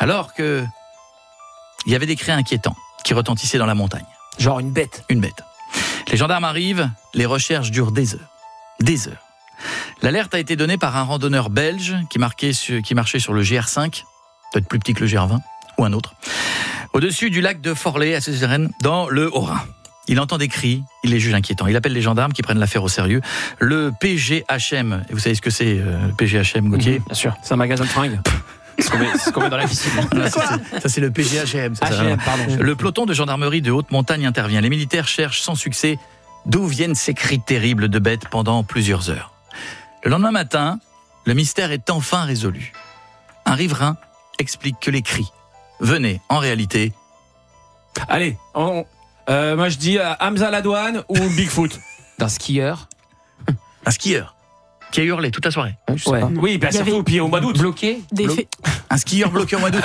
alors que il y avait des cris inquiétants qui retentissaient dans la montagne. Genre une bête. Une bête. Les gendarmes arrivent, les recherches durent des heures. Des heures. L'alerte a été donnée par un randonneur belge qui marchait sur le GR5, peut-être plus petit que le GR20, ou un autre, au-dessus du lac de Forlé, à Suzeraine, dans le Haut-Rhin. Il entend des cris, il les juge inquiétants. Il appelle les gendarmes qui prennent l'affaire au sérieux. Le PGHM, et vous savez ce que c'est, le PGHM, Gauthier ? Bien sûr, c'est un magasin de fringues. Ce qu'on met dans la piscine. Ça, c'est le PGHM. pardon. Le peloton de gendarmerie de haute montagne intervient. Les militaires cherchent sans succès d'où viennent ces cris terribles de bêtes pendant plusieurs heures. Le lendemain matin, le mystère est enfin résolu. Un riverain explique que les cris venaient, en réalité... Allez, moi je dis Hamza Ladouane ou Bigfoot. D'un skieur. Un skieur qui a hurlé toute la soirée. Ouais. Oui, bah, surtout puis au mois d'août. Bloqué. Un skieur bloqué au mois d'août.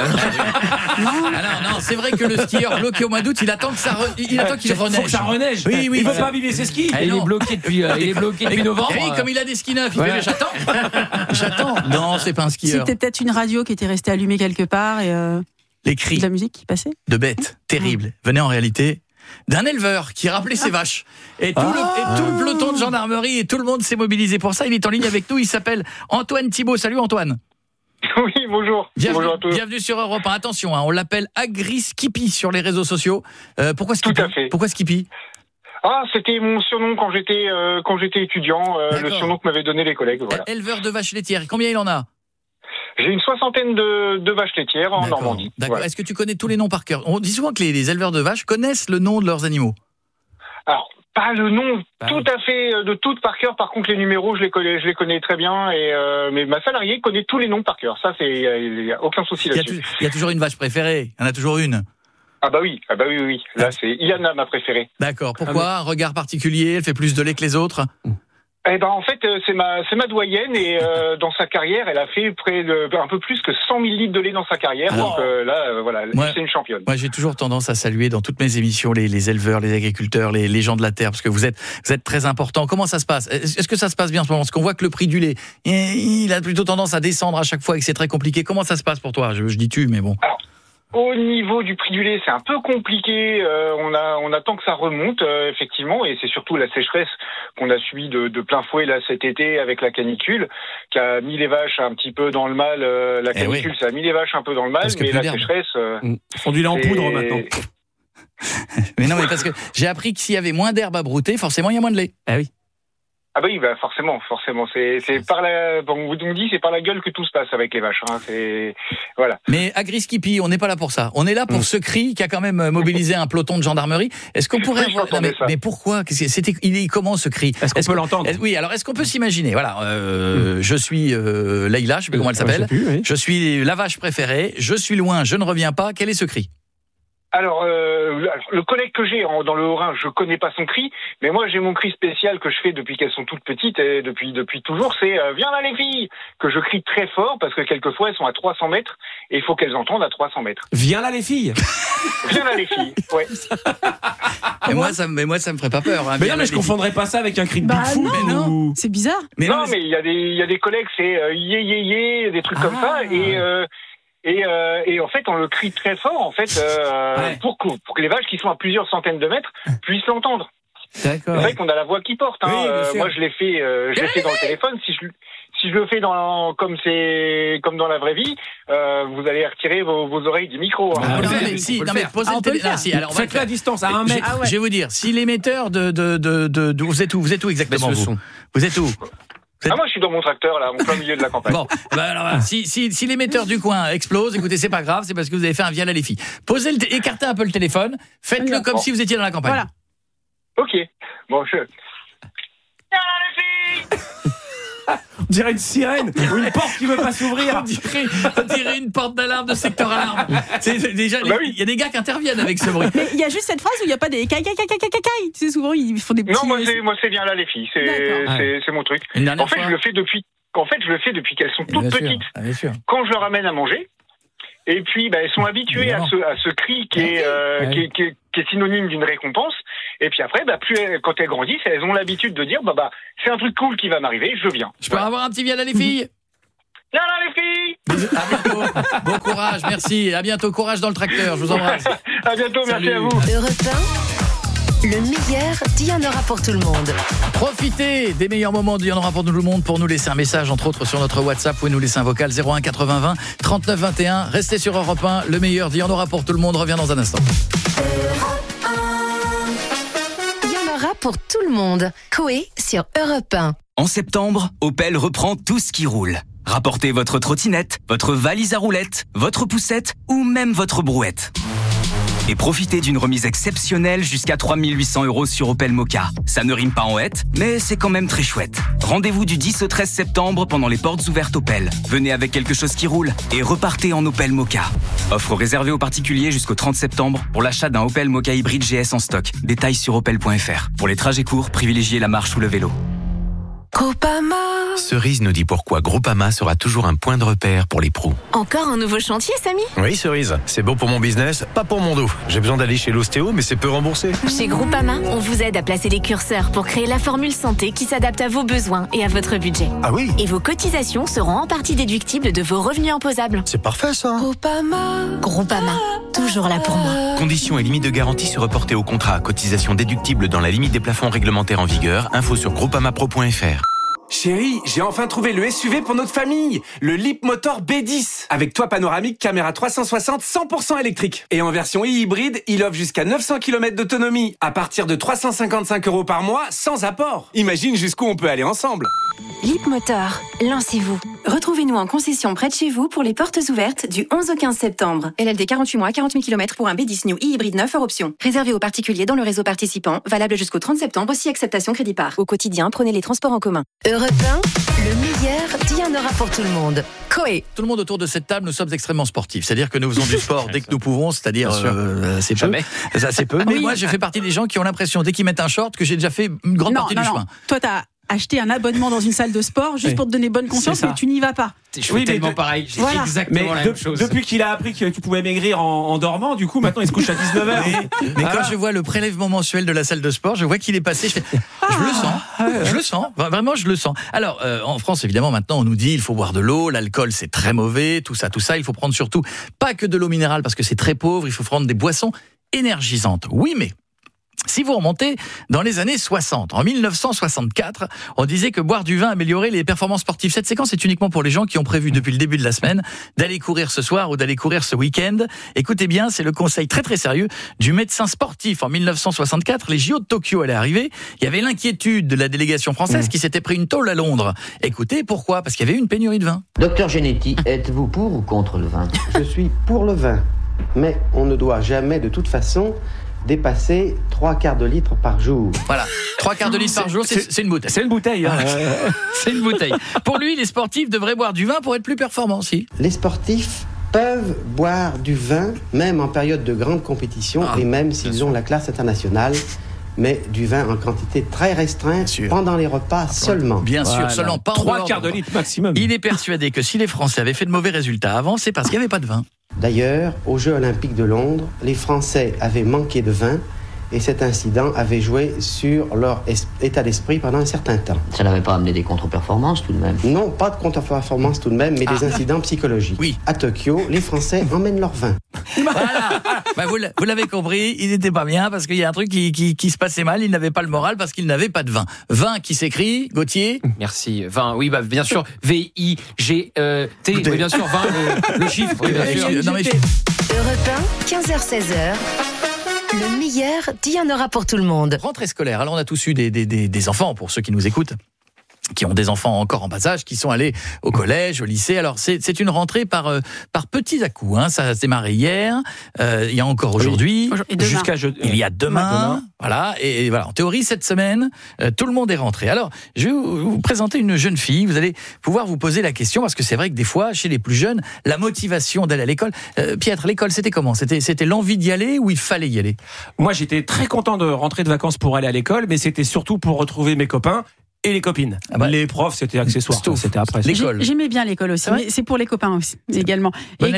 Non, c'est vrai que le skieur bloqué au mois d'août, il attend qu'il reneige. Faut que ça reneige. Oui, il veut pas abîmer ses skis. Il est bloqué depuis novembre. Et oui, comme il a des skis neufs, il fait j'attends. Non, c'est pas un skieur. C'était peut-être une radio qui était restée allumée quelque part et Les cris de la musique qui passait. de bêtes terribles venaient en réalité d'un éleveur qui rappelait ses vaches. Et tout le peloton de gendarmerie et tout le monde s'est mobilisé pour ça. Il est en ligne avec nous, il s'appelle Antoine Thibault. Salut Antoine. Oui, bonjour. Bienvenue, Bonjour à tous. bienvenue sur Europe 1. Attention, on l'appelle Agri-Skippy sur les réseaux sociaux. Pourquoi Skippy ? Tout à fait. Pourquoi Skippy ? Ah, c'était mon surnom quand j'étais étudiant, le D'accord. surnom que m'avaient donné les collègues. Voilà. Éleveur de vaches laitières. Combien il en a ? J'ai une 60aine de vaches laitières en D'accord. Normandie. D'accord. Voilà. Est-ce que tu connais tous les noms par cœur ? On dit souvent que les éleveurs de vaches connaissent le nom de leurs animaux. Alors, pas le nom Bah tout à fait de toutes par cœur. Par contre, les numéros, je les connais très bien. Mais ma salariée connaît tous les noms par cœur. Ça, il y a aucun souci là-dessus. Il y a toujours une vache préférée. Il y en a toujours une. Ah bah oui. Là, c'est Iana, ma préférée. D'accord. Pourquoi ? Un regard particulier, elle fait plus de lait que les autres ? Eh ben en fait c'est ma doyenne et dans sa carrière elle a fait un peu plus que 100 000 litres de lait dans sa carrière. Alors, donc voilà, moi- c'est une championne. Moi, j'ai toujours tendance à saluer dans toutes mes émissions les éleveurs, les agriculteurs, les gens de la terre, parce que vous êtes très importants. Comment ça se passe ? Est-ce que ça se passe bien en ce moment ? Parce qu'on voit que le prix du lait, il a plutôt tendance à descendre à chaque fois et que c'est très compliqué. Comment ça se passe pour toi ? Je dis tu, mais bon. Au niveau du prix du lait, c'est un peu compliqué. On attend que ça remonte, effectivement, et c'est surtout la sécheresse qu'on a subie de plein fouet là cet été avec la canicule, qui a mis les vaches un petit peu dans le mal. La canicule, ça a mis les vaches un peu dans le mal, Parce que mais plus la d'herbe. sécheresse. Ils font du lait en c'est- poudre maintenant. Mais non, mais parce que j'ai appris que s'il y avait moins d'herbe à brouter, forcément, il y a moins de lait. Ah oui. Ah bah oui, bah forcément. C'est par on dit c'est par la gueule que tout se passe avec les vaches. Hein, c'est voilà. Mais Agri-Skippy, on n'est pas là pour ça. On est là pour ce cri qui a quand même mobilisé un peloton de gendarmerie. Est-ce qu'on pourrait Oui, avoir... j'entendais Non, ça. mais pourquoi ? Il est comment ce cri ? Est-ce qu'on peut l'entendre ? Oui, alors est-ce qu'on peut s'imaginer ? Voilà, je suis Leïla, je sais plus comment elle s'appelle. Je sais plus, oui. Je suis la vache préférée. Je suis loin, je ne reviens pas. Quel est ce cri ? Alors, le collègue que j'ai dans le Haut-Rhin, je connais pas son cri, mais moi j'ai mon cri spécial que je fais depuis qu'elles sont toutes petites et depuis toujours, c'est viens là les filles, que je crie très fort parce que quelquefois elles sont à 300 mètres et il faut qu'elles entendent à 300 mètres. Viens là les filles. Viens là les filles, ouais. Et moi, ça me ferait pas peur. Hein, Mais bien non, mais je la- confondrais pas ça avec un cri de Bah Bigfoot. non. ou- C'est bizarre. Mais non, mais- mais il y a des collègues, c'est yé yé yé, des trucs comme ça et en fait on le crie très fort en fait pour que les vaches qui sont à plusieurs centaines de mètres puissent l'entendre. C'est D'accord. vrai qu'on a la voix qui porte. Hein. Oui, bien sûr. Moi, je l'ai fait dans le téléphone. Si je le fais comme dans la vraie vie, vous allez retirer vos oreilles du micro. Hein. Ah, On peut non, le faire. mais si, On peut non, le mais faire. posez Ah, le on peut le téléphone. faire. Si, alors on va le Faites-le à faire. distance, à 1 mètre. Je vais vous dire, si l'émetteur de vous êtes où exactement Baisse le vous son. Vous êtes où ? Ah, moi, je suis dans mon tracteur, là, en plein milieu de la campagne. Bon, bah alors, voilà, si l'émetteur du coin explose, écoutez, c'est pas grave, c'est parce que vous avez fait un viol à les filles. Écartez un peu le téléphone, faites-le comme si vous étiez dans la campagne. Voilà. Ok. Bon, Viens là, les filles. On dirait une sirène ou une porte qui veut pas s'ouvrir. On dirait une porte d'alarme de secteur alarme. Déjà, Bah oui. il y a des gars qui interviennent avec ce bruit. Mais il y a juste cette phrase où il n'y a pas des caille. Tu sais, souvent, ils font des petits... Non, moi, c'est bien là, les filles. D'accord. C'est mon truc. Une dernière En fait, fois. je le fais depuis qu'elles sont toutes Bien sûr, petites. bien sûr. Quand je leur amène à manger. Et puis, elles sont habituées à ce cri qui est synonyme d'une récompense. Et puis après, quand elles grandissent, elles ont l'habitude de dire, c'est un truc cool qui va m'arriver, je viens. Je peux avoir un petit viol à les filles ? les filles. Bisous, à bientôt. Bon courage, merci. À bientôt. Courage dans le tracteur. Je vous embrasse. À bientôt, merci Salut. à vous. Europe 1, le meilleur d'il y en aura pour tout le monde. Profitez des meilleurs moments d'il y en aura pour tout le monde pour nous laisser un message, entre autres sur notre WhatsApp. Vous pouvez nous laisser un vocal 01 80 20 39 21. Restez sur Europe 1. Le meilleur d'il y en aura pour tout le monde revient dans un instant. Il y en aura pour tout le monde. Coé sur Europe 1. En septembre, Opel reprend tout ce qui roule. Rapportez votre trottinette, votre valise à roulettes, votre poussette ou même votre brouette. Et profitez d'une remise exceptionnelle jusqu'à 3 800 € sur Opel Mokka. Ça ne rime pas en hête, mais c'est quand même très chouette. Rendez-vous du 10 au 13 septembre pendant les portes ouvertes Opel. Venez avec quelque chose qui roule et repartez en Opel Mokka. Offre réservée aux particuliers jusqu'au 30 septembre pour l'achat d'un Opel Mokka hybride GS en stock. Détails sur opel.fr. Pour les trajets courts, privilégiez la marche ou le vélo. Groupama. Cerise nous dit pourquoi Groupama sera toujours un point de repère pour les pros. Encore un nouveau chantier, Samy? Oui, Cerise, c'est bon pour mon business, pas pour mon dos. J'ai besoin d'aller chez l'ostéo, mais c'est peu remboursé. Chez Groupama, on vous aide à placer les curseurs pour créer la formule santé qui s'adapte à vos besoins et à votre budget. Ah oui? Et vos cotisations seront en partie déductibles de vos revenus imposables. C'est parfait ça. Groupama, toujours là pour moi. Conditions et limites de garantie se reporter au contrat. Cotisation déductible dans la limite des plafonds réglementaires en vigueur. Info sur groupamapro.fr. Chérie, j'ai enfin trouvé le SUV pour notre famille, le Leapmotor B10. Avec toit panoramique, caméra 360, 100% électrique. Et en version e-hybride, il offre jusqu'à 900 km d'autonomie, à partir de 355 € par mois, sans apport. Imagine jusqu'où on peut aller ensemble. Leapmotor, lancez-vous. Retrouvez-nous en concession près de chez vous pour les portes ouvertes du 11 au 15 septembre. LLD 48 mois, 40 000 km pour un B10 New e-hybride 9 hors option. Réservé aux particuliers dans le réseau participant, valable jusqu'au 30 septembre, si acceptation crédit par. Au quotidien, prenez les transports en commun. Europe 1, le meilleur d'il y en aura pour tout le monde. Coé. Tout le monde autour de cette table, nous sommes extrêmement sportifs. C'est-à-dire que nous faisons du sport dès que nous pouvons, c'est-à-dire assez peu. Jamais. Assez peu. Mais Oui. moi, je fais partie des gens qui ont l'impression, dès qu'ils mettent un short, que j'ai déjà fait une grande partie du chemin. Toi, t'as acheté un abonnement dans une salle de sport juste Oui. pour te donner bonne conscience, C'est ça. mais tu n'y vas pas. Je fais Oui, mais tellement pareil. J'ai Voilà. exactement Mais la même chose. depuis qu'il a appris que tu pouvais maigrir en dormant, du coup, maintenant il se couche à 19h. Mais quand je vois le prélèvement mensuel de la salle de sport, je vois qu'il est passé, je le sens, vraiment je le sens. Alors, en France, évidemment, maintenant, on nous dit il faut boire de l'eau, l'alcool c'est très mauvais, tout ça, il faut prendre surtout pas que de l'eau minérale parce que c'est très pauvre, il faut prendre des boissons énergisantes. Oui, mais si vous remontez dans les années 60, en 1964, on disait que boire du vin améliorait les performances sportives. Cette séquence est uniquement pour les gens qui ont prévu depuis le début de la semaine d'aller courir ce soir ou d'aller courir ce week-end. Écoutez bien, c'est le conseil très très sérieux du médecin sportif. En 1964, les JO de Tokyo allaient arriver. Il y avait l'inquiétude de la délégation française qui s'était pris une tôle à Londres. Écoutez, pourquoi ? Parce qu'il y avait une pénurie de vin. Docteur Genetti, êtes-vous pour ou contre le vin ? Je suis pour le vin, mais on ne doit jamais de toute façon dépasser 3/4 de litre par jour. Voilà, 3/4 de litre par jour, c'est une bouteille. C'est une bouteille. Hein. C'est une bouteille. Pour lui, les sportifs devraient boire du vin pour être plus performants, si. Les sportifs peuvent boire du vin, même en période de grande compétition, et même s'ils ont la classe internationale, mais du vin en quantité très restreinte, pendant les repas seulement. Bien sûr, seulement pas en dehors. 3/4 de litre maximum. Il est persuadé que si les Français avaient fait de mauvais résultats avant, c'est parce qu'il n'y avait pas de vin. D'ailleurs, aux Jeux Olympiques de Londres, les Français avaient manqué de vin, et cet incident avait joué sur leur état d'esprit pendant un certain temps. Ça n'avait pas amené des contre-performances tout de même ? Non, pas de contre-performance tout de même, mais des incidents psychologiques. Oui. À Tokyo, les Français emmènent leur vin. Voilà. Bah, vous l'avez compris, il n'était pas bien parce qu'il y a un truc qui se passait mal, il n'avait pas le moral parce qu'il n'avait pas de vin. Vin qui s'écrit, Gauthier. Merci. Vin, oui, bah, bien sûr. V-I-G-T. Oui, bien sûr, vin, le chiffre. Oui, bien sûr. Non, mais Europe 1, 15h-16h. Le meilleur d'il y en aura pour tout le monde. rentrée scolaire. Alors on a tous eu des enfants, pour ceux qui nous écoutent, qui ont des enfants encore en bas âge, qui sont allés au collège, au lycée. Alors c'est une rentrée par petits à-coups. Hein. Ça a démarré hier, il y a encore aujourd'hui, Et demain. Jusqu'à il y a demain. Voilà. Et voilà. En théorie, cette semaine, tout le monde est rentré. Alors, je vais vous présenter une jeune fille. Vous allez pouvoir vous poser la question, parce que c'est vrai que des fois, chez les plus jeunes, la motivation d'aller à l'école. Pietre, l'école, c'était comment ? C'était l'envie d'y aller ou il fallait y aller ? Moi, j'étais très content de rentrer de vacances pour aller à l'école, mais c'était surtout pour retrouver mes copains et les copines. Ah bah, les profs, c'était accessoire. Stouf. C'était après. L'école. J'aimais bien l'école aussi, C'est vrai mais c'est pour les copains aussi, également. Bon Et élève ?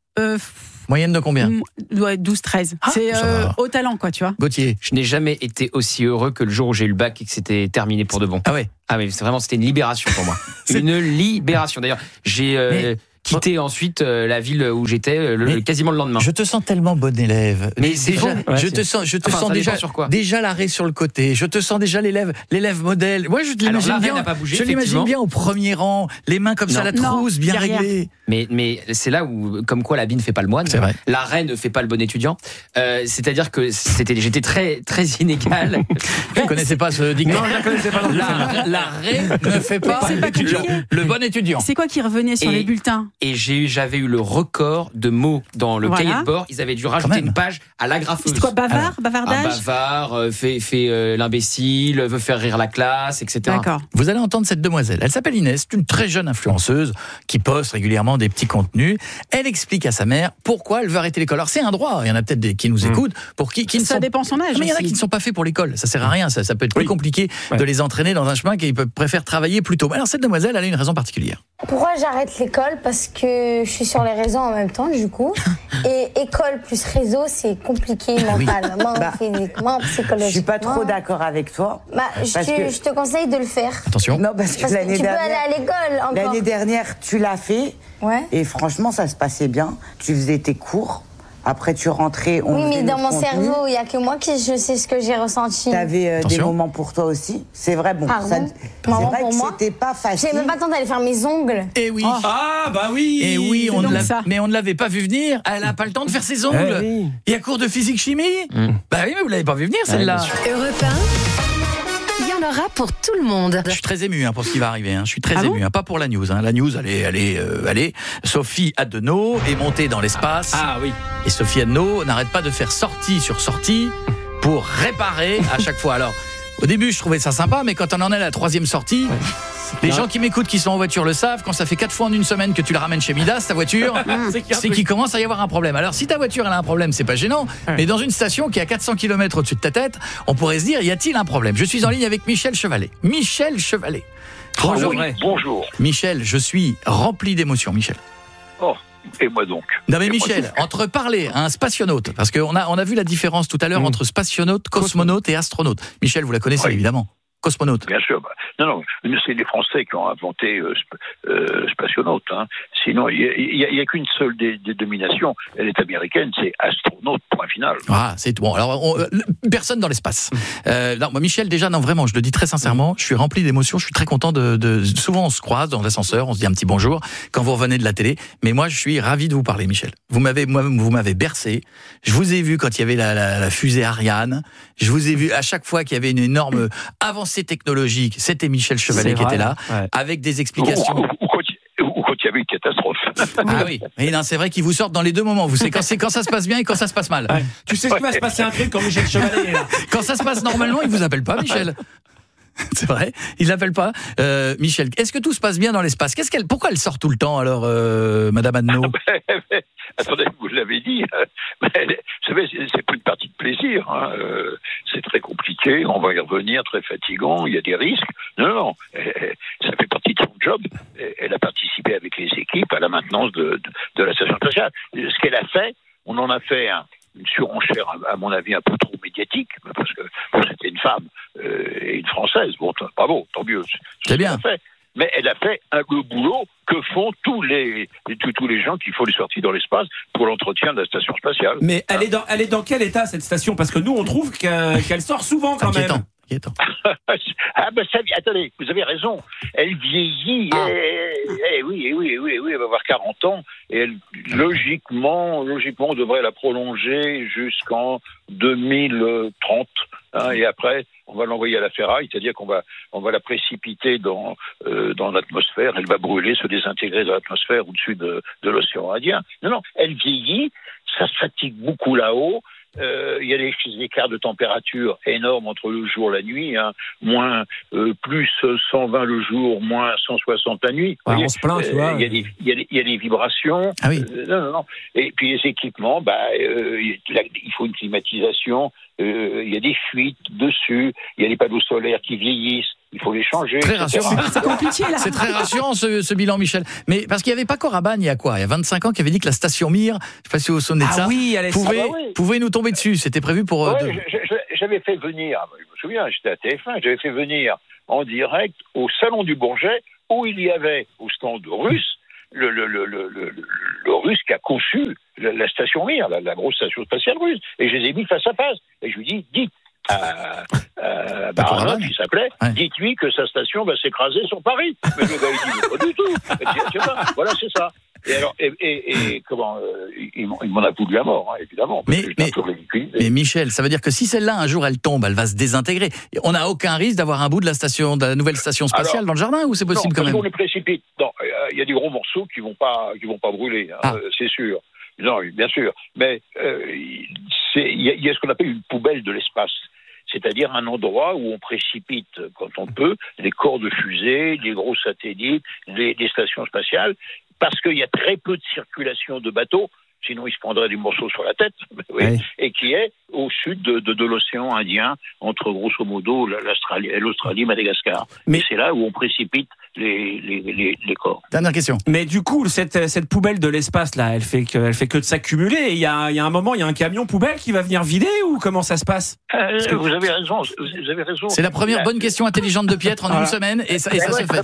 Moyenne de combien? 12-13. C'est au talent, quoi, tu vois. Gauthier. Je n'ai jamais été aussi heureux que le jour où j'ai eu le bac et que c'était terminé pour de bon. Ah ouais. Ah oui, c'était une libération pour moi. Une libération. D'ailleurs, j'ai quitté ensuite la ville où j'étais quasiment le lendemain. Je te sens tellement bon élève. Mais c'est déjà, faux. je te sens déjà l'arrêt sur le côté. Je te sens déjà l'élève modèle. Moi, je l'imagine bien. N'a pas bougé, je l'imagine bien au premier rang, les mains comme ça, la trousse bien réglée. Mais c'est là où, comme quoi, l'habit ne fait pas le moine. C'est vrai. L'arrêt ne fait pas le bon étudiant. C'est-à-dire que j'étais très, très inégal. Je ne connaissais pas ce dicton. Non, je ne connaissais pas. L'arrêt ne fait pas le bon étudiant. C'est quoi qui revenait sur les bulletins? Et j'avais eu le record de mots dans le cahier de bord. Ils avaient dû rajouter une page à l'agrafeuse. C'est quoi, bavard? Bavardage? Un bavard, fait l'imbécile, veut faire rire la classe, etc. D'accord. Vous allez entendre cette demoiselle. Elle s'appelle Inès, c'est une très jeune influenceuse qui poste régulièrement des petits contenus. Elle explique à sa mère pourquoi elle veut arrêter l'école. Alors c'est un droit, il y en a peut-être qui nous écoutent, pour qui ne ça dépend son âge. Mais il y en a qui ne sont pas faits pour l'école, ça sert à rien, ça peut être plus compliqué de les entraîner dans un chemin qu'ils préfèrent travailler plus tôt. Alors cette demoiselle, elle a une raison particulière. Pourquoi j'arrête l'école? Parce que je suis sur les réseaux en même temps, du coup. Et école plus réseau, c'est compliqué mentalement, physiquement, psychologiquement. Je suis pas trop d'accord avec toi. Je te conseille de le faire. Attention. Non, parce que l'année tu dernière, peux aller à l'école encore. L'année dernière, tu l'as fait. Ouais. Et franchement, ça se passait bien. Tu faisais tes cours. Après, tu rentrais. Oui, mais dans mon cerveau, il n'y a que moi qui je sais ce que j'ai ressenti. Tu avais des moments pour toi aussi. C'est vrai, bon. C'est vrai que c'était pas facile. J'ai même pas le temps d'aller faire mes ongles. Eh oui. Ah, bah oui. Eh oui, mais on ne l'avait pas vu venir. Elle n'a pas le temps de faire ses ongles. Il y a cours de physique-chimie. Bah oui, mais vous l'avez pas vu venir, celle-là. Europe 1, il y en aura pour tout le monde. Je suis très ému pour ce qui va arriver. Je suis très ému, pas pour la news. La news, allez. Sophie Adenau est montée dans l'espace. Ah oui. Et Sophie Adenau n'arrête pas de faire sortie sur sortie pour réparer à chaque fois. Alors, au début, je trouvais ça sympa, mais quand on en est à la 3e sortie, les gens qui m'écoutent, qui sont en voiture le savent, quand ça fait 4 fois en une semaine que tu la ramènes chez Midas, ta voiture, c'est qu'il commence à y avoir un problème. Alors, si ta voiture elle a un problème, c'est pas gênant, mais dans une station qui est à 400 km au-dessus de ta tête, on pourrait se dire, y a-t-il un problème? Je suis en ligne avec Michel Chevalet. Michel Chevalet. Bonjour. Bonjour. Michel, je suis rempli d'émotions, Michel. Oh. Et moi donc. Non mais Michel, entre parler à un spationaute, parce qu'on a vu la différence tout à l'heure entre spationaute, cosmonaute et astronaute. Michel, vous la connaissez évidemment. Cosmonaute. Bien sûr. Non, c'est les Français qui ont inventé spationaute. Sinon, il y a qu'une seule des dominations. Elle est américaine, c'est astronaute, point final. Ah, c'est tout. Bon, alors, personne dans l'espace. Non, moi, Michel, déjà, non, vraiment, je le dis très sincèrement, je suis rempli d'émotions, je suis très content souvent, on se croise dans l'ascenseur, on se dit un petit bonjour quand vous revenez de la télé. Mais moi, je suis ravi de vous parler, Michel. Vous m'avez bercé. Je vous ai vu quand il y avait la fusée Ariane. Je vous ai vu à chaque fois qu'il y avait une énorme avancée technologique. C'était Michel Chevalet qui était là, avec des explications. Ou quand il y avait une catastrophe. Ah oui, mais non, c'est vrai qu'ils vous sortent dans les deux moments. Vous savez quand ça se passe bien et quand ça se passe mal. Ouais. Tu sais qu'il va se passer un truc quand Michel Chevalet est là. Quand ça se passe normalement, il vous appelle pas, Michel. C'est vrai, il l'appelle pas. Michel, est-ce que tout se passe bien dans l'espace? Pourquoi elle sort tout le temps alors, Madame Adenau? Attendez, vous l'avez dit. Vous savez, c'est pas une partie de plaisir. C'est très compliqué. On va y revenir, très fatigant. Il y a des risques. Non. Ça fait partie de son job. Elle a participé avec les équipes à la maintenance de la station spatiale. Ce qu'elle a fait, on en a fait une surenchère, à mon avis, un peu trop médiatique, parce que c'était une femme et une Française. Bon, bravo, tant mieux. C'est bien. Mais elle a fait le boulot que font tous les gens qui font les sorties dans l'espace pour l'entretien de la station spatiale. Mais elle est dans quel état, cette station? Parce que nous, on trouve qu'elle sort souvent quand même. Attendez, vous avez raison. Elle vieillit. Oui, elle va avoir 40 ans. Et elle, logiquement, on devrait la prolonger jusqu'en 2030. Et après, on va l'envoyer à la ferraille, c'est-à-dire qu'on va la précipiter dans l'atmosphère. Elle va brûler, se désintégrer dans l'atmosphère au-dessus de l'océan Indien. Non, elle vieillit. Ça se fatigue beaucoup là-haut. Il y a des écarts de température énormes entre le jour et la nuit, plus 120 le jour, moins 160 la nuit. On se plaint, tu vois. Il y a des vibrations. Ah oui. Non. Et puis les équipements, il faut une climatisation. Il y a des fuites dessus. Il y a des panneaux solaires qui vieillissent. il faut les changer. Très rassurant. C'est compliqué, là. C'est très rassurant ce bilan, Michel. Mais parce qu'il n'y avait pas Coraban il y a 25 ans qui avait dit que la station Mir, je ne sais pas si vous vous souvenez de ça, pouvait nous tomber dessus. C'était prévu pour... J'avais fait venir, je me souviens, j'étais à TF1, j'avais fait venir en direct au Salon du Bourget où il y avait au stand russe le russe qui a conçu la station Mir, la grosse station spatiale russe. Et je les ai mis face à face. Et je lui dis, dites à Baranov, qui s'appelait, dites-lui que sa station va s'écraser sur Paris. Mais le gars, il dit, pas du tout. Voilà, c'est ça. Et alors, comment il m'en a voulu à mort, hein, évidemment. Mais Michel, ça veut dire que si celle-là un jour elle tombe, elle va se désintégrer. On n'a aucun risque d'avoir un bout de la nouvelle station spatiale dans le jardin, ou c'est possible quand même? On les précipite. Non, il y a des gros morceaux qui vont pas brûler, hein, c'est sûr. Non, bien sûr. Mais il y a ce qu'on appelle une poubelle de l'espace. C'est-à-dire un endroit où on précipite, quand on peut, des corps de fusée, des gros satellites, des stations spatiales, parce qu'il y a très peu de circulation de bateaux, sinon ils se prendraient des morceaux sur la tête, et qui est au sud de l'océan Indien, entre grosso modo l'Australie et Madagascar. Mais c'est là où on précipite les corps. Dernière question. Mais du coup, cette poubelle de l'espace là, elle fait que de s'accumuler. Et il y a un moment, il y a un camion poubelle qui va venir vider, ou comment ça se passe? Vous avez raison. C'est la première bonne question intelligente de Pietre en une semaine, et ça se fait. Très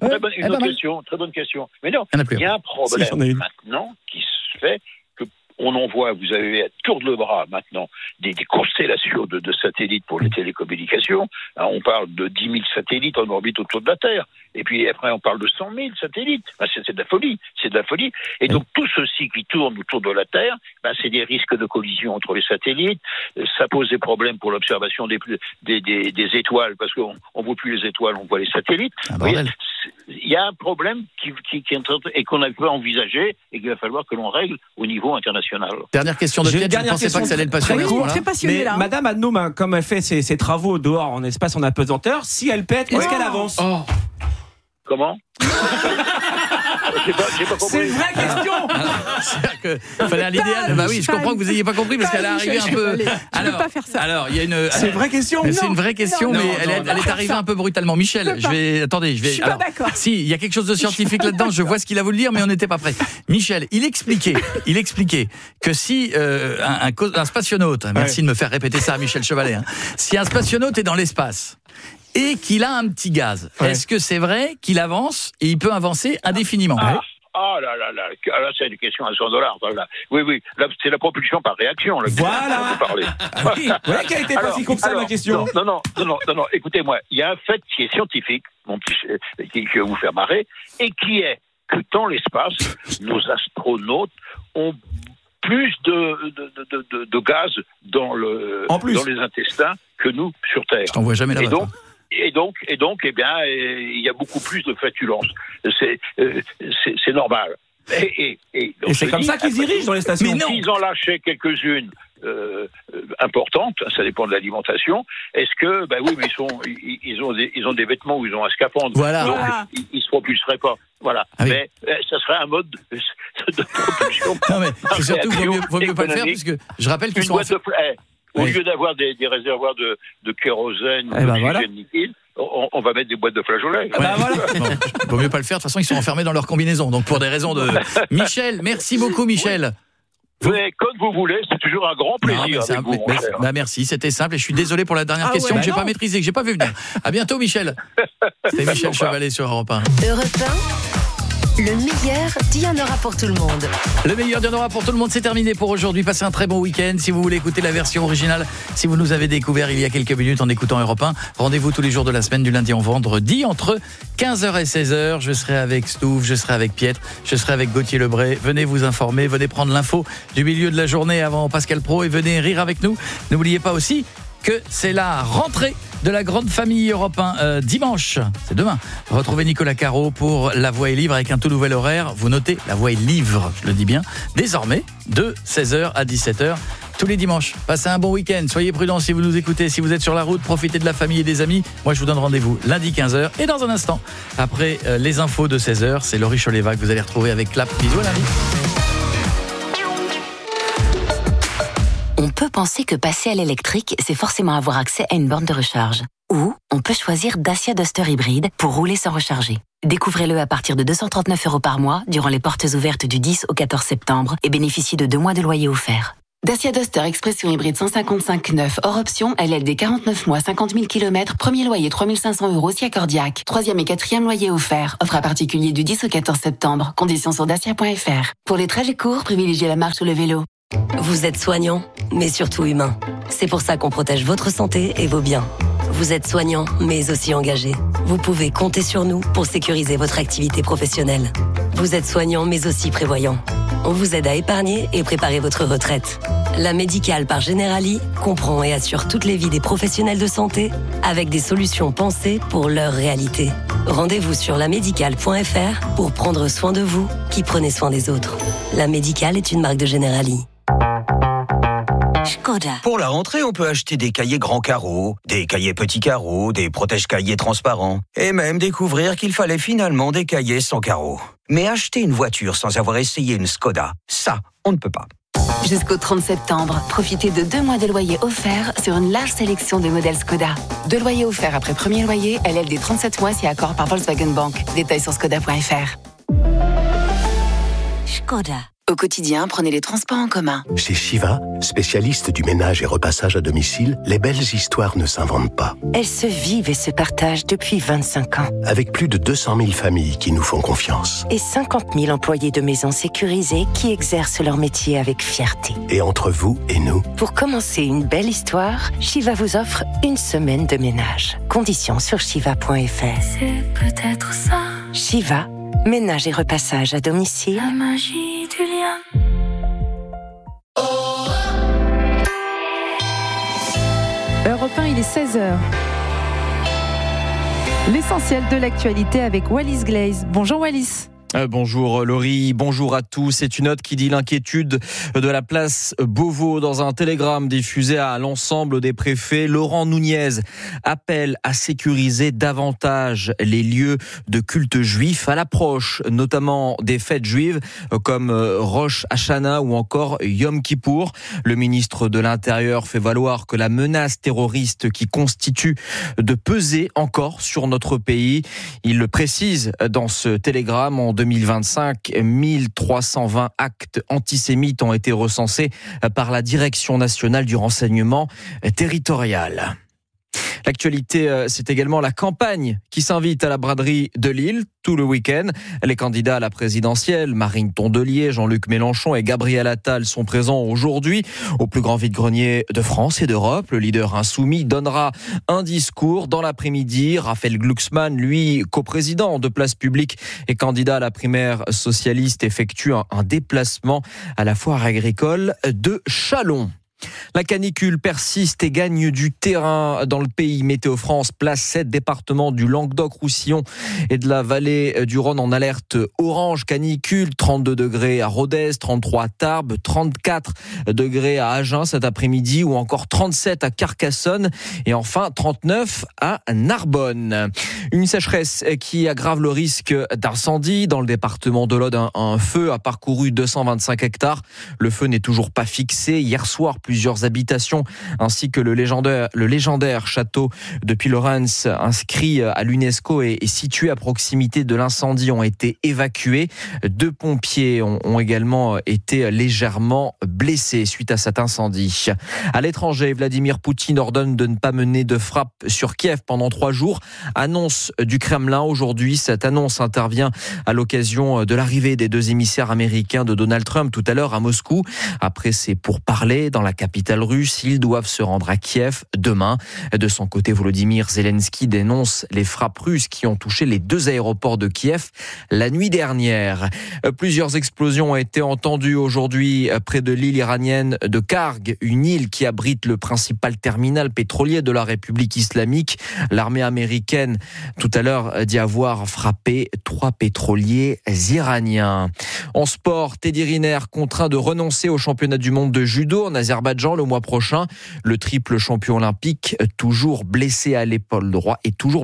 bonne question. Mais non, il y a un problème maintenant qui se fait. On en voit, vous avez à tour de bras maintenant des constellations de satellites pour les télécommunications. Alors, on parle de 10 000 satellites en orbite autour de la Terre. Et puis après, on parle de 100 000 satellites. C'est de la folie. Et donc, tout ceci qui tourne autour de la Terre, c'est des risques de collision entre les satellites. Ça pose des problèmes pour l'observation des étoiles, parce qu'on ne voit plus les étoiles, on voit les satellites. Il y a un problème qui et qu'on a pu envisager et qu'il va falloir que l'on règle au niveau international. Dernière question de Pierre, je ne pensais pas que ça allait le passionner. Très passionné, là. Madame Adnome, comme elle fait ses travaux dehors en espace en apesanteur, si elle pète, est-ce qu'elle avance? Comment? J'ai pas compris. C'est une vraie question. C'est-à-dire que fallait à l'idéal. Bah oui, je comprends que vous n'ayez pas compris parce qu'elle est arrivée un peu. Je peux pas faire ça. Alors, il y a une. C'est une vraie question. C'est une vraie question, mais elle est arrivée un peu brutalement. Michel, je vais. Attendez, je vais. Je suis pas d'accord. Si, il y a quelque chose de scientifique là-dedans. Je vois ce qu'il a voulu dire, mais on n'était pas prêt. Michel, il expliquait que si un spationaute, merci de me faire répéter ça à Michel Chevalet, hein, si un spationaute est dans l'espace et qu'il a un petit gaz, est-ce que c'est vrai qu'il avance et il peut avancer indéfiniment? Là, c'est une question à $100. Voilà. Oui, là, c'est la propulsion par réaction. Là, voilà. Qui a été pas si comme ça, ma question. Non. Écoutez-moi, il y a un fait qui est scientifique, qui va vous faire marrer, et qui est que dans l'espace, nos astronautes ont plus de gaz dans les intestins que nous sur Terre. Je t'en vois jamais là-bas. Et donc, il y a beaucoup plus de flatulence. C'est normal. Et c'est comme ça qu'ils dirigent dans les stations. Mais s'ils en lâchaient quelques-unes importantes, ça dépend de l'alimentation. Est-ce que, mais ils ont des vêtements où ils ont un scaphandre. Voilà. Donc, ils se propulseraient pas. Voilà. Mais ça serait un mode de propulsion. Non, mais c'est surtout vaut mieux pas le faire, puisque je rappelle qu'ils sont. Au lieu d'avoir des réservoirs de kérosène ou d'oxygène liquide, on va mettre des boîtes de flageolets. Vaut mieux pas le faire, de toute façon ils sont enfermés dans leur combinaison, donc pour des raisons de... Michel, merci beaucoup Michel. Mais comme vous voulez, c'est toujours un grand plaisir avec vous, mon cher. Merci, c'était simple et je suis désolé pour la dernière question que j'ai pas maîtrisée, que j'ai pas vu venir. À bientôt Michel. C'était Michel Chevalet sur Europe 1. Europe 1. Le meilleur d'il y en aura pour tout le monde. Le meilleur d'il y en aura pour tout le monde, c'est terminé pour aujourd'hui. Passez un très bon week-end. Si vous voulez écouter la version originale, si vous nous avez découvert il y a quelques minutes en écoutant Europe 1, rendez-vous tous les jours de la semaine, du lundi au vendredi, entre 15h et 16h. Je serai avec Stouff, je serai avec Pietre, je serai avec Gauthier Lebray. Venez vous informer, venez prendre l'info du milieu de la journée avant Pascal Praud et venez rire avec nous. N'oubliez pas aussi que c'est la rentrée de la grande famille Europe 1 dimanche, c'est demain. Retrouvez Nicolas Caro pour La Voix est Livre avec un tout nouvel horaire. Vous notez, La Voix est Livre, je le dis bien, désormais de 16h à 17h tous les dimanches. Passez un bon week-end, soyez prudents si vous nous écoutez, si vous êtes sur la route, profitez de la famille et des amis. Moi je vous donne rendez-vous lundi 15h et dans un instant, après les infos de 16h, c'est Laurie Choleva que vous allez retrouver avec Clap. Bisous à lundi. On peut peut penser que passer à l'électrique, c'est forcément avoir accès à une borne de recharge. Ou on peut choisir Dacia Duster hybride pour rouler sans recharger. Découvrez-le à partir de 239 € par mois durant les portes ouvertes du 10 au 14 septembre et bénéficiez de 2 mois de loyer offert. Dacia Duster Expression hybride 155 neuf hors option, LLD 49 mois, 50 000 km, premier loyer 3 500 € si accordiaque. 3e et 4e loyer offert. Offre à particulier du 10 au 14 septembre. Conditions sur dacia.fr. Pour les trajets courts, privilégiez la marche ou le vélo. Vous êtes soignant, mais surtout humain. C'est pour ça qu'on protège votre santé et vos biens. Vous êtes soignant, mais aussi engagé. Vous pouvez compter sur nous pour sécuriser votre activité professionnelle. Vous êtes soignant, mais aussi prévoyant. On vous aide à épargner et préparer votre retraite. La Médicale par Generali comprend et assure toutes les vies des professionnels de santé avec des solutions pensées pour leur réalité. Rendez-vous sur lamédicale.fr pour prendre soin de vous qui prenez soin des autres. La Médicale est une marque de Generali. Skoda. Pour la rentrée, on peut acheter des cahiers grands carreaux, des cahiers petits carreaux, des protège-cahiers transparents, et même découvrir qu'il fallait finalement des cahiers sans carreaux. Mais acheter une voiture sans avoir essayé une Skoda, ça, on ne peut pas. Jusqu'au 30 septembre, profitez de 2 mois de loyer offert sur une large sélection de modèles Skoda. 2 loyers offerts après premier loyer, LLD 37 mois si accord par Volkswagen Bank. Détails sur skoda.fr. Skoda. Au quotidien, prenez les transports en commun. Chez Shiva, spécialiste du ménage et repassage à domicile, les belles histoires ne s'inventent pas. Elles se vivent et se partagent depuis 25 ans. Avec plus de 200 000 familles qui nous font confiance. Et 50 000 employés de maisons sécurisées qui exercent leur métier avec fierté. Et entre vous et nous. Pour commencer une belle histoire, Shiva vous offre une semaine de ménage. Conditions sur shiva.fr. C'est peut-être ça. Shiva, ménage et repassage à domicile. La magie du lien. Europe 1, il est 16h. L'essentiel de l'actualité avec Wallis Glaze. Bonjour Wallis. Bonjour Laurie, bonjour à tous. C'est une note qui dit l'inquiétude de la place Beauvau. Dans un télégramme diffusé à l'ensemble des préfets, Laurent Nunez appelle à sécuriser davantage les lieux de culte juif à l'approche notamment des fêtes juives comme Rosh Hashanah ou encore Yom Kippour. Le ministre de l'Intérieur fait valoir que la menace terroriste qui constitue de peser encore sur notre pays. Il le précise dans ce télégramme. En 2025, 1320 actes antisémites ont été recensés par la Direction nationale du renseignement territorial. L'actualité, c'est également la campagne qui s'invite à la braderie de Lille tout le week-end. Les candidats à la présidentielle, Marine Tondelier, Jean-Luc Mélenchon et Gabriel Attal sont présents aujourd'hui au plus grand vide-grenier de France et d'Europe. Le leader insoumis donnera un discours dans l'après-midi. Raphaël Glucksmann, lui, coprésident de Place Publique et candidat à la primaire socialiste, effectue un déplacement à la foire agricole de Châlons. La canicule persiste et gagne du terrain dans le pays. Météo France place 7 départements du Languedoc-Roussillon et de la vallée du Rhône en alerte orange canicule. 32 degrés à Rodez, 33 à Tarbes, 34 degrés à Agen cet après-midi ou encore 37 à Carcassonne et enfin 39 à Narbonne. Une sécheresse qui aggrave le risque d'incendie dans le département de l'Aude. Un feu a parcouru 225 hectares. Le feu n'est toujours pas fixé. Hier soir, plusieurs habitations ainsi que le légendaire château de Puylaurens inscrit à l'UNESCO et situé à proximité de l'incendie ont été évacués. 2 pompiers ont également été légèrement blessés suite à cet incendie. À l'étranger, Vladimir Poutine ordonne de ne pas mener de frappe sur Kiev pendant 3 jours. Annonce du Kremlin aujourd'hui. Cette annonce intervient à l'occasion de l'arrivée des 2 émissaires américains de Donald Trump tout à l'heure à Moscou. Après ces pourparlers dans la capitale russe, ils doivent se rendre à Kiev demain. De son côté, Volodymyr Zelensky dénonce les frappes russes qui ont touché les 2 aéroports de Kiev la nuit dernière. Plusieurs explosions ont été entendues aujourd'hui près de l'île iranienne de Karg, une île qui abrite le principal terminal pétrolier de la République islamique. L'armée américaine, tout à l'heure, dit avoir frappé 3 pétroliers iraniens. En sport, Teddy Riner contraint de renoncer au championnat du monde de judo en Azerbaïdjan l'Azerbaïdjan le mois prochain. Le triple champion olympique, toujours blessé à l'épaule droite.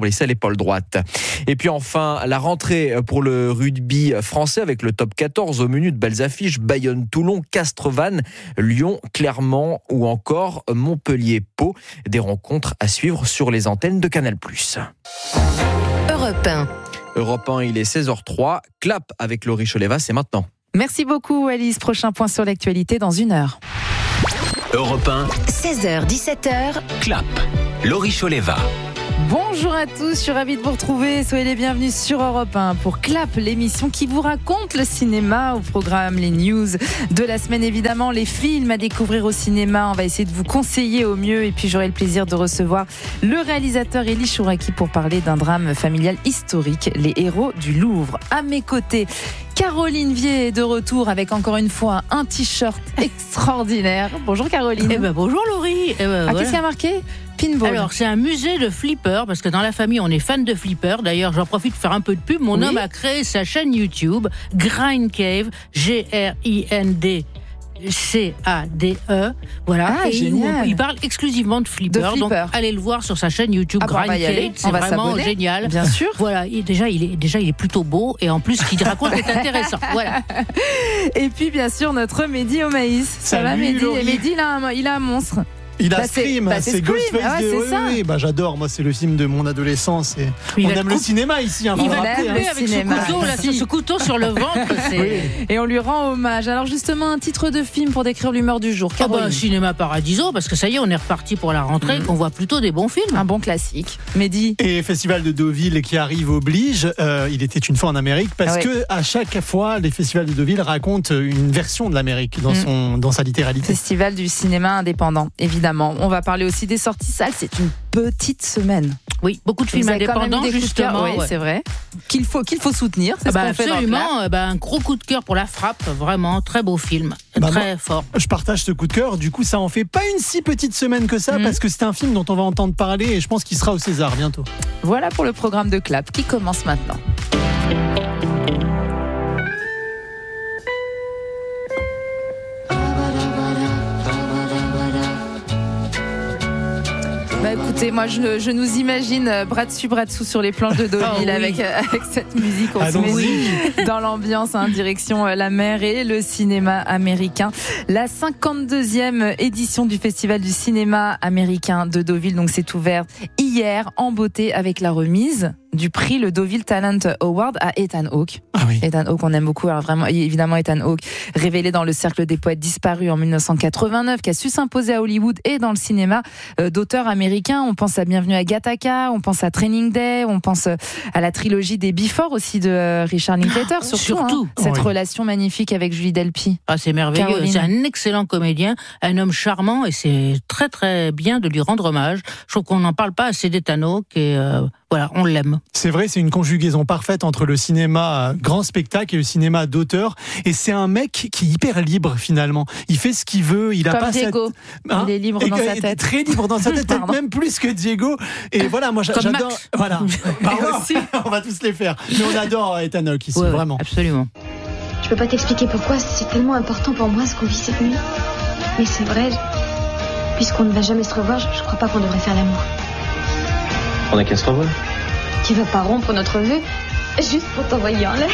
Et puis enfin, la rentrée pour le rugby français avec le top 14 au menu de belles affiches. Bayonne-Toulon, Castres-Vannes, Lyon, Clermont ou encore Montpellier-Pau. Des rencontres à suivre sur les antennes de Canal+. Europe 1. Europe 1, il est 16h03. Clap avec Laurie Choleva, c'est maintenant. Merci beaucoup Alice. Prochain point sur l'actualité dans 1 heure. Europe 1, 16h, 17h. Clap. Laurie Choleva. Bonjour à tous, je suis ravie de vous retrouver. Soyez les bienvenus sur Europe 1 pour Clap, l'émission qui vous raconte le cinéma. Au programme, les news de la semaine, évidemment, les films à découvrir au cinéma. On va essayer de vous conseiller au mieux. Et puis j'aurai le plaisir de recevoir le réalisateur Elie Chouraki pour parler d'un drame familial historique, Les Héros du Louvre. À mes côtés, Caroline Vier est de retour avec encore une fois un t-shirt extraordinaire. Bonjour Caroline. Bonjour Laurie. Qu'est-ce qui a marqué ? Pinball. Alors, c'est un musée de flippers, parce que dans la famille, on est fan de flippers. D'ailleurs, j'en profite pour faire un peu de pub. Mon homme a créé sa chaîne YouTube, Grind Cave, GRINDCADE. Voilà. Et il parle exclusivement de flippers. Donc, allez le voir sur sa chaîne YouTube, Grind Cave. C'est vraiment génial. Bien sûr. Voilà. Et déjà, il est plutôt beau. Et en plus, ce qu'il raconte est intéressant. Voilà. Et puis, bien sûr, notre Mehdi au maïs. Ça va, Mehdi? Et Mehdi, il a un monstre. Il a Scream, c'est Ghostface. Oui, j'adore, moi c'est le film de mon adolescence et on aime le cinéma ici. Il va couper avec ce couteau sur le ventre. Et on lui rend hommage. Alors justement, un titre de film pour décrire l'humeur du jour. Cinéma Paradiso, parce que ça y est, on est reparti pour la rentrée, on voit plutôt des bons films. Un bon classique. Mehdi. Et Festival de Deauville qui arrive oblige. Il était une fois en Amérique parce que à chaque fois, les festivals de Deauville racontent une version de l'Amérique dans sa littéralité. Festival du cinéma indépendant, évidemment. On va parler aussi des sorties salles. C'est une petite semaine. Oui, beaucoup de films indépendants, justement. Oui, c'est vrai. Qu'il faut soutenir. C'est ce qu'on fait dans le Clap. Un gros coup de cœur pour La Frappe. Vraiment, très beau film. Très fort. Je partage ce coup de cœur. Du coup, ça en fait pas une si petite semaine que ça, parce que c'est un film dont on va entendre parler et je pense qu'il sera au César bientôt. Voilà pour le programme de Clap qui commence maintenant. Écoutez, moi je nous imagine bras dessus bras dessous sur les planches de Deauville avec cette musique. On se met dans l'ambiance, direction la mer et le cinéma américain. La 52e édition du Festival du cinéma américain de Deauville, donc c'est ouvert hier en beauté avec la remise du prix, le Deauville Talent Award à Ethan Hawke. Ethan Hawke, on aime beaucoup. Alors vraiment, évidemment, Ethan Hawke, révélé dans le cercle des poètes disparus en 1989, qui a su s'imposer à Hollywood et dans le cinéma d'auteurs américains. On pense à Bienvenue à Gattaca, on pense à Training Day, on pense à la trilogie des Before aussi de Richard Linklater. Surtout. Cette relation magnifique avec Julie Delpy. C'est merveilleux. Caroline. C'est un excellent comédien, un homme charmant et c'est très très bien de lui rendre hommage. Je trouve qu'on n'en parle pas assez d'Ethan Hawke et on l'aime. C'est vrai, c'est une conjugaison parfaite entre le cinéma grand spectacle et le cinéma d'auteur. Et c'est un mec qui est hyper libre finalement. Il fait ce qu'il veut. Il a pas Diego. Il est libre dans sa tête. Très libre dans sa tête, peut-être même plus que Diego. Et voilà, moi j'adore. Max. Voilà. On va tous les faire. Mais on adore Ethan Hawke ici, vraiment. Absolument. Je peux pas t'expliquer pourquoi c'est tellement important pour moi ce qu'on vit cette nuit. Mais c'est vrai. Puisqu'on ne va jamais se revoir, je crois pas qu'on devrait faire l'amour. On a qu'à se revoir. Tu vas pas rompre notre vœu juste pour t'envoyer en l'air.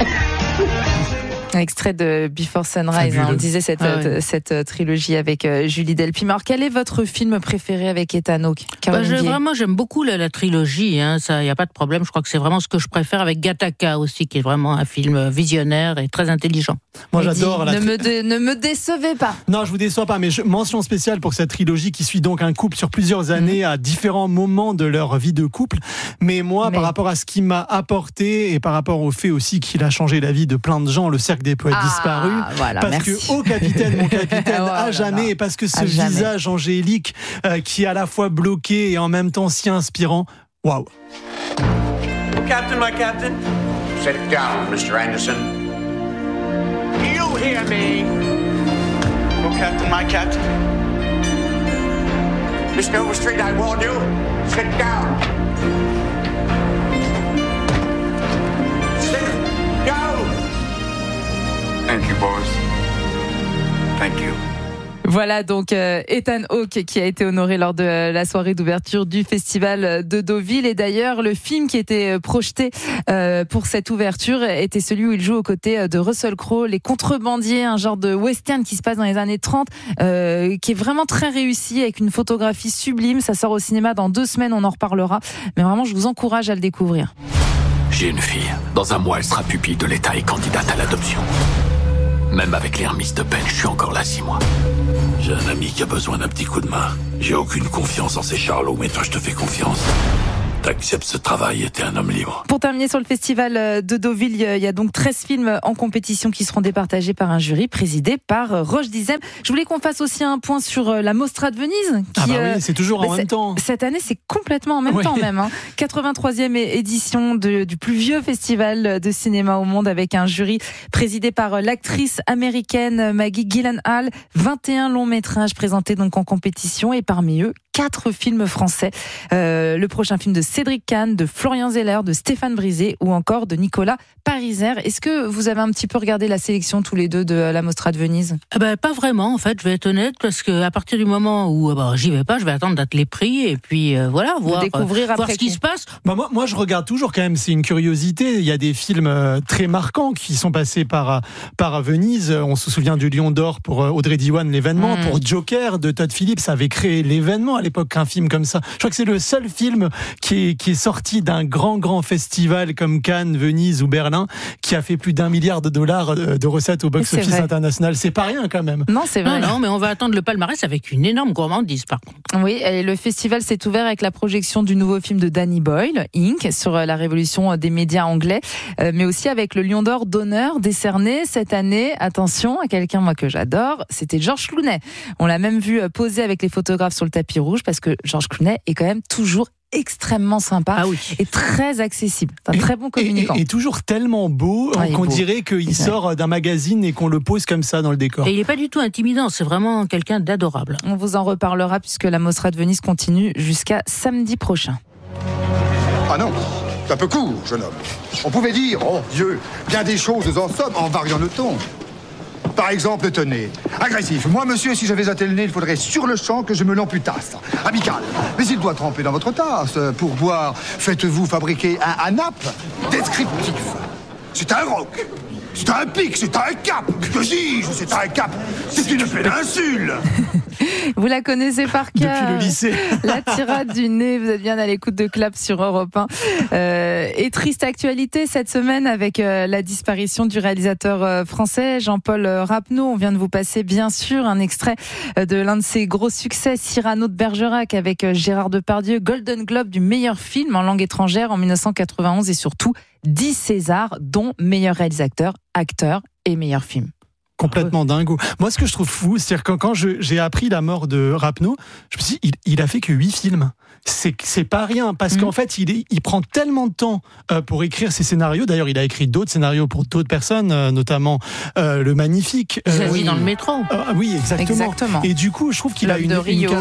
Un extrait de Before Sunrise, on disait cette trilogie avec Julie Delpy. Alors, quel est votre film préféré avec Ethan Hawke? Vraiment, j'aime beaucoup la trilogie. Ça, y a pas de problème. Je crois que c'est vraiment ce que je préfère avec Gattaca aussi, qui est vraiment un film visionnaire et très intelligent. Moi, j'adore. Ne me décevez pas. Non, je vous déçois pas, mais mention spéciale pour cette trilogie qui suit donc un couple sur plusieurs années à différents moments de leur vie de couple. Mais moi, par rapport à ce qu'il m'a apporté et par rapport au fait aussi qu'il a changé la vie de plein de gens, le cercle des poètes disparus. Parce que, mon capitaine, à jamais, et parce que ce visage angélique qui est à la fois bloqué et en même temps si inspirant. Waouh. Captain, my captain. Sit down, Mr. Anderson. You hear me? Oh, Captain, my captain. Mr. Overstreet, I warn you. Sit down. Thank you, boys. Thank you. Voilà donc Ethan Hawke qui a été honoré lors de la soirée d'ouverture du festival de Deauville. Et d'ailleurs, le film qui était projeté pour cette ouverture était celui où il joue aux côtés de Russell Crowe, Les Contrebandiers, un genre de western qui se passe dans les années 30, qui est vraiment très réussi avec une photographie sublime. Ça sort au cinéma dans 2 semaines, on en reparlera. Mais vraiment, je vous encourage à le découvrir. J'ai une fille. Dans un mois, elle sera pupille de l'État et candidate à l'adoption. Même avec les remises de peine, je suis encore là 6 mois. J'ai un ami qui a besoin d'un petit coup de main. J'ai aucune confiance en ces charlots, mais toi, je te fais confiance. T'acceptes ce travail et t'es un homme libre. Pour terminer sur le festival de Deauville, il y a donc 13 films en compétition qui seront départagés par un jury présidé par Roche Dizem. Je voulais qu'on fasse aussi un point sur la Mostra de Venise. Qui, oui, c'est toujours en même temps. Cette année, c'est complètement en même temps même. 83e édition du plus vieux festival de cinéma au monde, avec un jury présidé par l'actrice américaine Maggie Gyllenhaal. 21 longs métrages présentés donc en compétition, et parmi eux 4 films français. Le prochain film de Cédric Kahn, de Florian Zeller, de Stéphane Brisé ou encore de Nicolas Pariser. Est-ce que vous avez un petit peu regardé la sélection tous les deux de la Mostra de Venise ? Pas vraiment, en fait, je vais être honnête, parce qu'à partir du moment où j'y vais pas, je vais attendre d'être les prix et puis voilà, voir ce qui se passe. Moi, je regarde toujours quand même, c'est une curiosité. Il y a des films très marquants qui sont passés par Venise. On se souvient du Lion d'Or pour Audrey Diwan, l'événement. Pour Joker de Todd Phillips, ça avait créé l'événement à l'époque, un film comme ça. Je crois que c'est le seul film qui est sorti d'un grand festival comme Cannes, Venise ou Berlin, qui a fait plus d'1 milliard de dollars de recettes au box-office international. C'est pas rien quand même. Non, c'est vrai. Non, mais on va attendre le palmarès avec une énorme gourmandise par contre. Oui, et le festival s'est ouvert avec la projection du nouveau film de Danny Boyle, Inc., sur la révolution des médias anglais, mais aussi avec le Lion d'Or d'honneur décerné cette année, attention, à quelqu'un moi que j'adore, c'était Georges Clooney. On l'a même vu poser avec les photographes sur le tapis rouge, parce que Georges Clooney est quand même toujours extrêmement sympa et très accessible. C'est un très bon communicant. Et toujours tellement beau qu'on dirait qu'il sort d'un magazine et qu'on le pose comme ça dans le décor. Et il n'est pas du tout intimidant, c'est vraiment quelqu'un d'adorable. On vous en reparlera puisque la Mostra de Venise continue jusqu'à samedi prochain. Ah non, c'est un peu court, jeune homme. On pouvait dire, oh Dieu, bien des choses en somme en variant le ton. Par exemple, tenez, agressif. Moi, monsieur, si j'avais un tel nez, il faudrait sur le champ que je me l'amputasse. Amical. Mais il doit tremper dans votre tasse. Pour boire, faites-vous fabriquer un nappe descriptif. C'est un roc. C'est un pic, c'est un cap. Que dis-je? C'est un cap. C'est une péninsule. Vous la connaissez par cœur. Depuis le lycée. La tirade du nez. Vous êtes bien à l'écoute de Clap sur Europe 1. Et triste actualité cette semaine avec la disparition du réalisateur français Jean-Paul Rapneau. On vient de vous passer bien sûr un extrait de l'un de ses gros succès, Cyrano de Bergerac, avec Gérard Depardieu, Golden Globe du meilleur film en langue étrangère en 1991 et surtout 10 Césars, dont meilleur réalisateur, acteur et meilleur film. Complètement dingo. Moi, ce que je trouve fou, c'est-à-dire que quand j'ai appris la mort de Rapneau, je me suis dit, il a fait que 8 films. C'est pas rien, parce qu'en fait, il prend tellement de temps pour écrire ses scénarios. D'ailleurs, il a écrit d'autres scénarios pour d'autres personnes, notamment Le Magnifique. Dans le métro. Oui, exactement. Et du coup, je trouve qu'il a une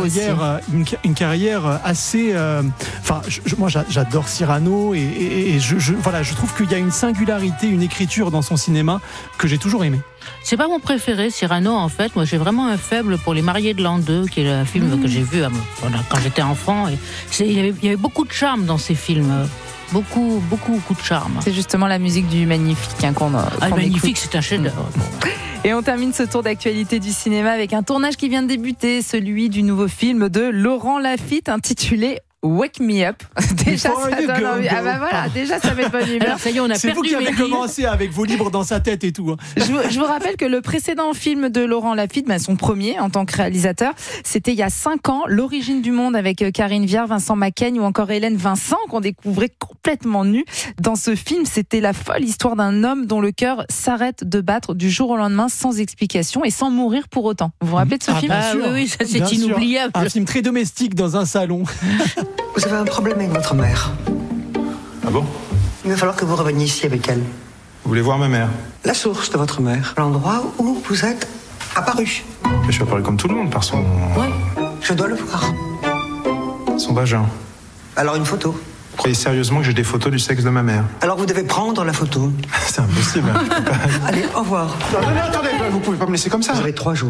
carrière assez... moi, j'adore Cyrano et je trouve qu'il y a une singularité, une écriture dans son cinéma que j'ai toujours aimé. C'est pas mon préféré, Cyrano, en fait. Moi, j'ai vraiment un faible pour Les Mariés de l'an 2, qui est le film que j'ai vu quand j'étais enfant. Et il y avait beaucoup de charme dans ces films. Beaucoup de charme. C'est justement la musique du Magnifique qu'on le Magnifique, c'est un chef-d'œuvre. Et on termine ce tour d'actualité du cinéma avec un tournage qui vient de débuter, celui du nouveau film de Laurent Lafitte intitulé Wake Me Up. Déjà, ça donne envie. Déjà, ça met bonne humeur. Alors, ça y est, on a C'est perdu vous qui avez Mehdi. commencé avec vos livres dans sa tête et tout. Hein. Je vous rappelle que le précédent film de Laurent Lafitte, son premier en tant que réalisateur, c'était il y a 5 ans, L'origine du monde avec Karine Viard, Vincent Macaigne ou encore Hélène Vincent, qu'on découvrait complètement nus. Dans ce film, c'était la folle histoire d'un homme dont le cœur s'arrête de battre du jour au lendemain sans explication et sans mourir pour autant. Vous vous rappelez de ce film? Oui, ça c'est inoubliable. Un film très domestique dans un salon. Vous avez un problème avec votre mère. Ah bon? Il va falloir que vous reveniez ici avec elle. Vous voulez voir ma mère? La source de votre mère. L'endroit où vous êtes apparu. Je suis apparu comme tout le monde par son... Oui, je dois le voir. son vagin. Alors une photo. Vous croyez sérieusement que j'ai des photos du sexe de ma mère? Alors vous devez prendre la photo. C'est impossible. Allez, au revoir. Non, attendez, vous pouvez pas me laisser comme ça. Vous avez 3 jours.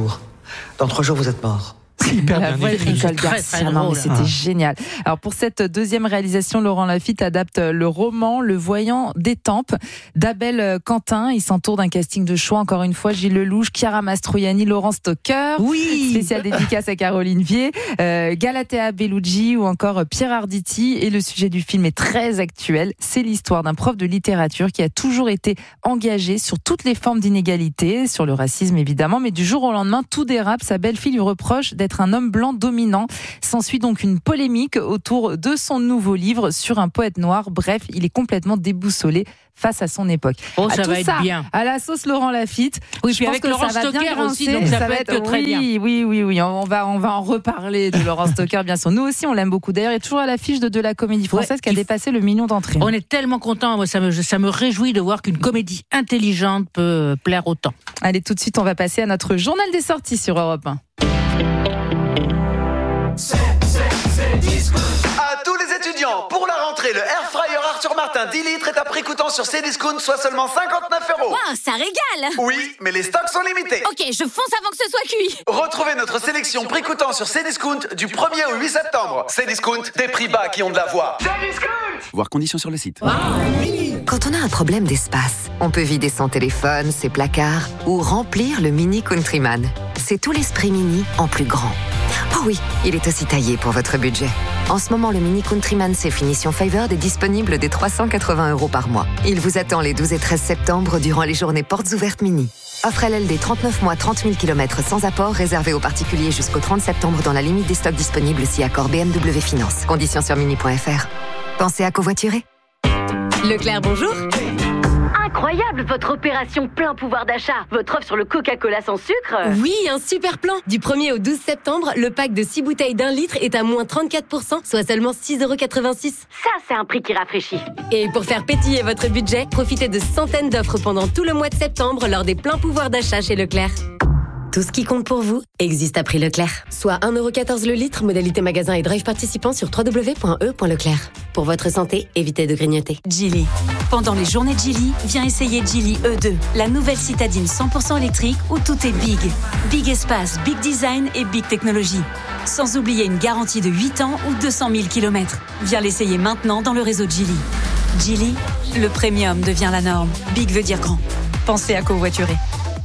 Dans 3 jours, vous êtes mort. Hyper la bien voix de écrit. Nicole Très, Garcia, très non, mais drôle. c'était génial. Alors pour cette deuxième réalisation, Laurent Lafitte adapte le roman Le Voyant d'Étampes d'Abel Quentin. Il s'entoure d'un casting de choix, encore une fois, Gilles Lelouch, Chiara Mastroianni, Laurent Stocker. Oui. Spécial dédicace à Caroline Vier, Galatea Bellucci ou encore Pierre Arditi. Et le sujet du film est très actuel. C'est l'histoire d'un prof de littérature qui a toujours été engagé sur toutes les formes d'inégalité, sur le racisme évidemment, mais du jour au lendemain, tout dérape. Sa belle-fille lui reproche d'être un homme blanc dominant. S'ensuit donc une polémique autour de son nouveau livre sur un poète noir. Bref, il est complètement déboussolé face à son époque. Oh, ça tout va être bien. À la sauce Laurent Lafitte. Oui, je puis pense avec que Laurent ça va bien Stocker aussi, grincer. donc ça peut être très bien. Oui. On va en reparler de Laurent Stocker, bien sûr. Nous aussi, on l'aime beaucoup. D'ailleurs, il est toujours à l'affiche de la Comédie Française qui a dépassé le million d'entrées. On est tellement contents. Moi, ça me réjouit de voir qu'une comédie intelligente peut plaire autant. Allez, tout de suite, on va passer à notre journal des sorties sur Europe 1. À tous les étudiants, pour la rentrée, le Air Fryer Arthur Martin 10 litres est à prix coûtant sur Cdiscount, soit seulement 59 €. Wow, ça régale! Oui, mais les stocks sont limités. Ok, je fonce avant que ce soit cuit. Retrouvez notre sélection prix coûtant sur Cdiscount du 1er au 8 septembre. Cdiscount, des prix bas qui ont de la voix. Voir conditions sur le site. Quand on a un problème d'espace, on peut vider son téléphone, ses placards ou remplir le Mini Countryman. C'est tout l'esprit Mini en plus grand. Oh oui, il est aussi taillé pour votre budget. En ce moment, le Mini Countryman Safe Finition Favored est disponible dès 380 € par mois. Il vous attend les 12 et 13 septembre durant les journées portes ouvertes Mini. Offre LLD 39 mois, 30 000 km sans apport, réservé aux particuliers jusqu'au 30 septembre dans la limite des stocks disponibles si accord BMW Finance. Conditions sur mini.fr. Pensez à covoiturer. Leclerc, bonjour. Incroyable votre opération plein pouvoir d'achat. Votre offre sur le Coca-Cola sans sucre. Oui, un super plan. Du 1er au 12 septembre, le pack de 6 bouteilles d'1 litre est à moins 34%, soit seulement 6,86 €. Ça, c'est un prix qui rafraîchit. Et pour faire pétiller votre budget, profitez de centaines d'offres pendant tout le mois de septembre lors des pleins pouvoirs d'achat chez Leclerc. Tout ce qui compte pour vous existe à prix Leclerc. Soit 1,14 € le litre, modalité magasin et drive participant sur www.e.leclerc. Pour votre santé, évitez de grignoter. Geely. Pendant les journées de Geely, viens essayer Geely E2, la nouvelle citadine 100% électrique où tout est big. Big espace, big design et big technologie. Sans oublier une garantie de 8 ans ou 200 000 km. Viens l'essayer maintenant dans le réseau Geely. Geely, le premium devient la norme. Big veut dire grand. Pensez à covoiturer.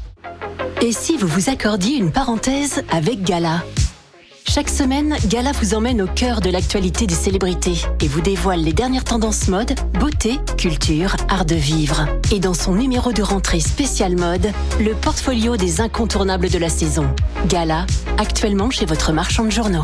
Et si vous vous accordiez une parenthèse avec Gala ? Chaque semaine, Gala vous emmène au cœur de l'actualité des célébrités et vous dévoile les dernières tendances mode, beauté, culture, art de vivre. Et dans son numéro de rentrée spécial mode, le portfolio des incontournables de la saison. Gala, actuellement chez votre marchand de journaux.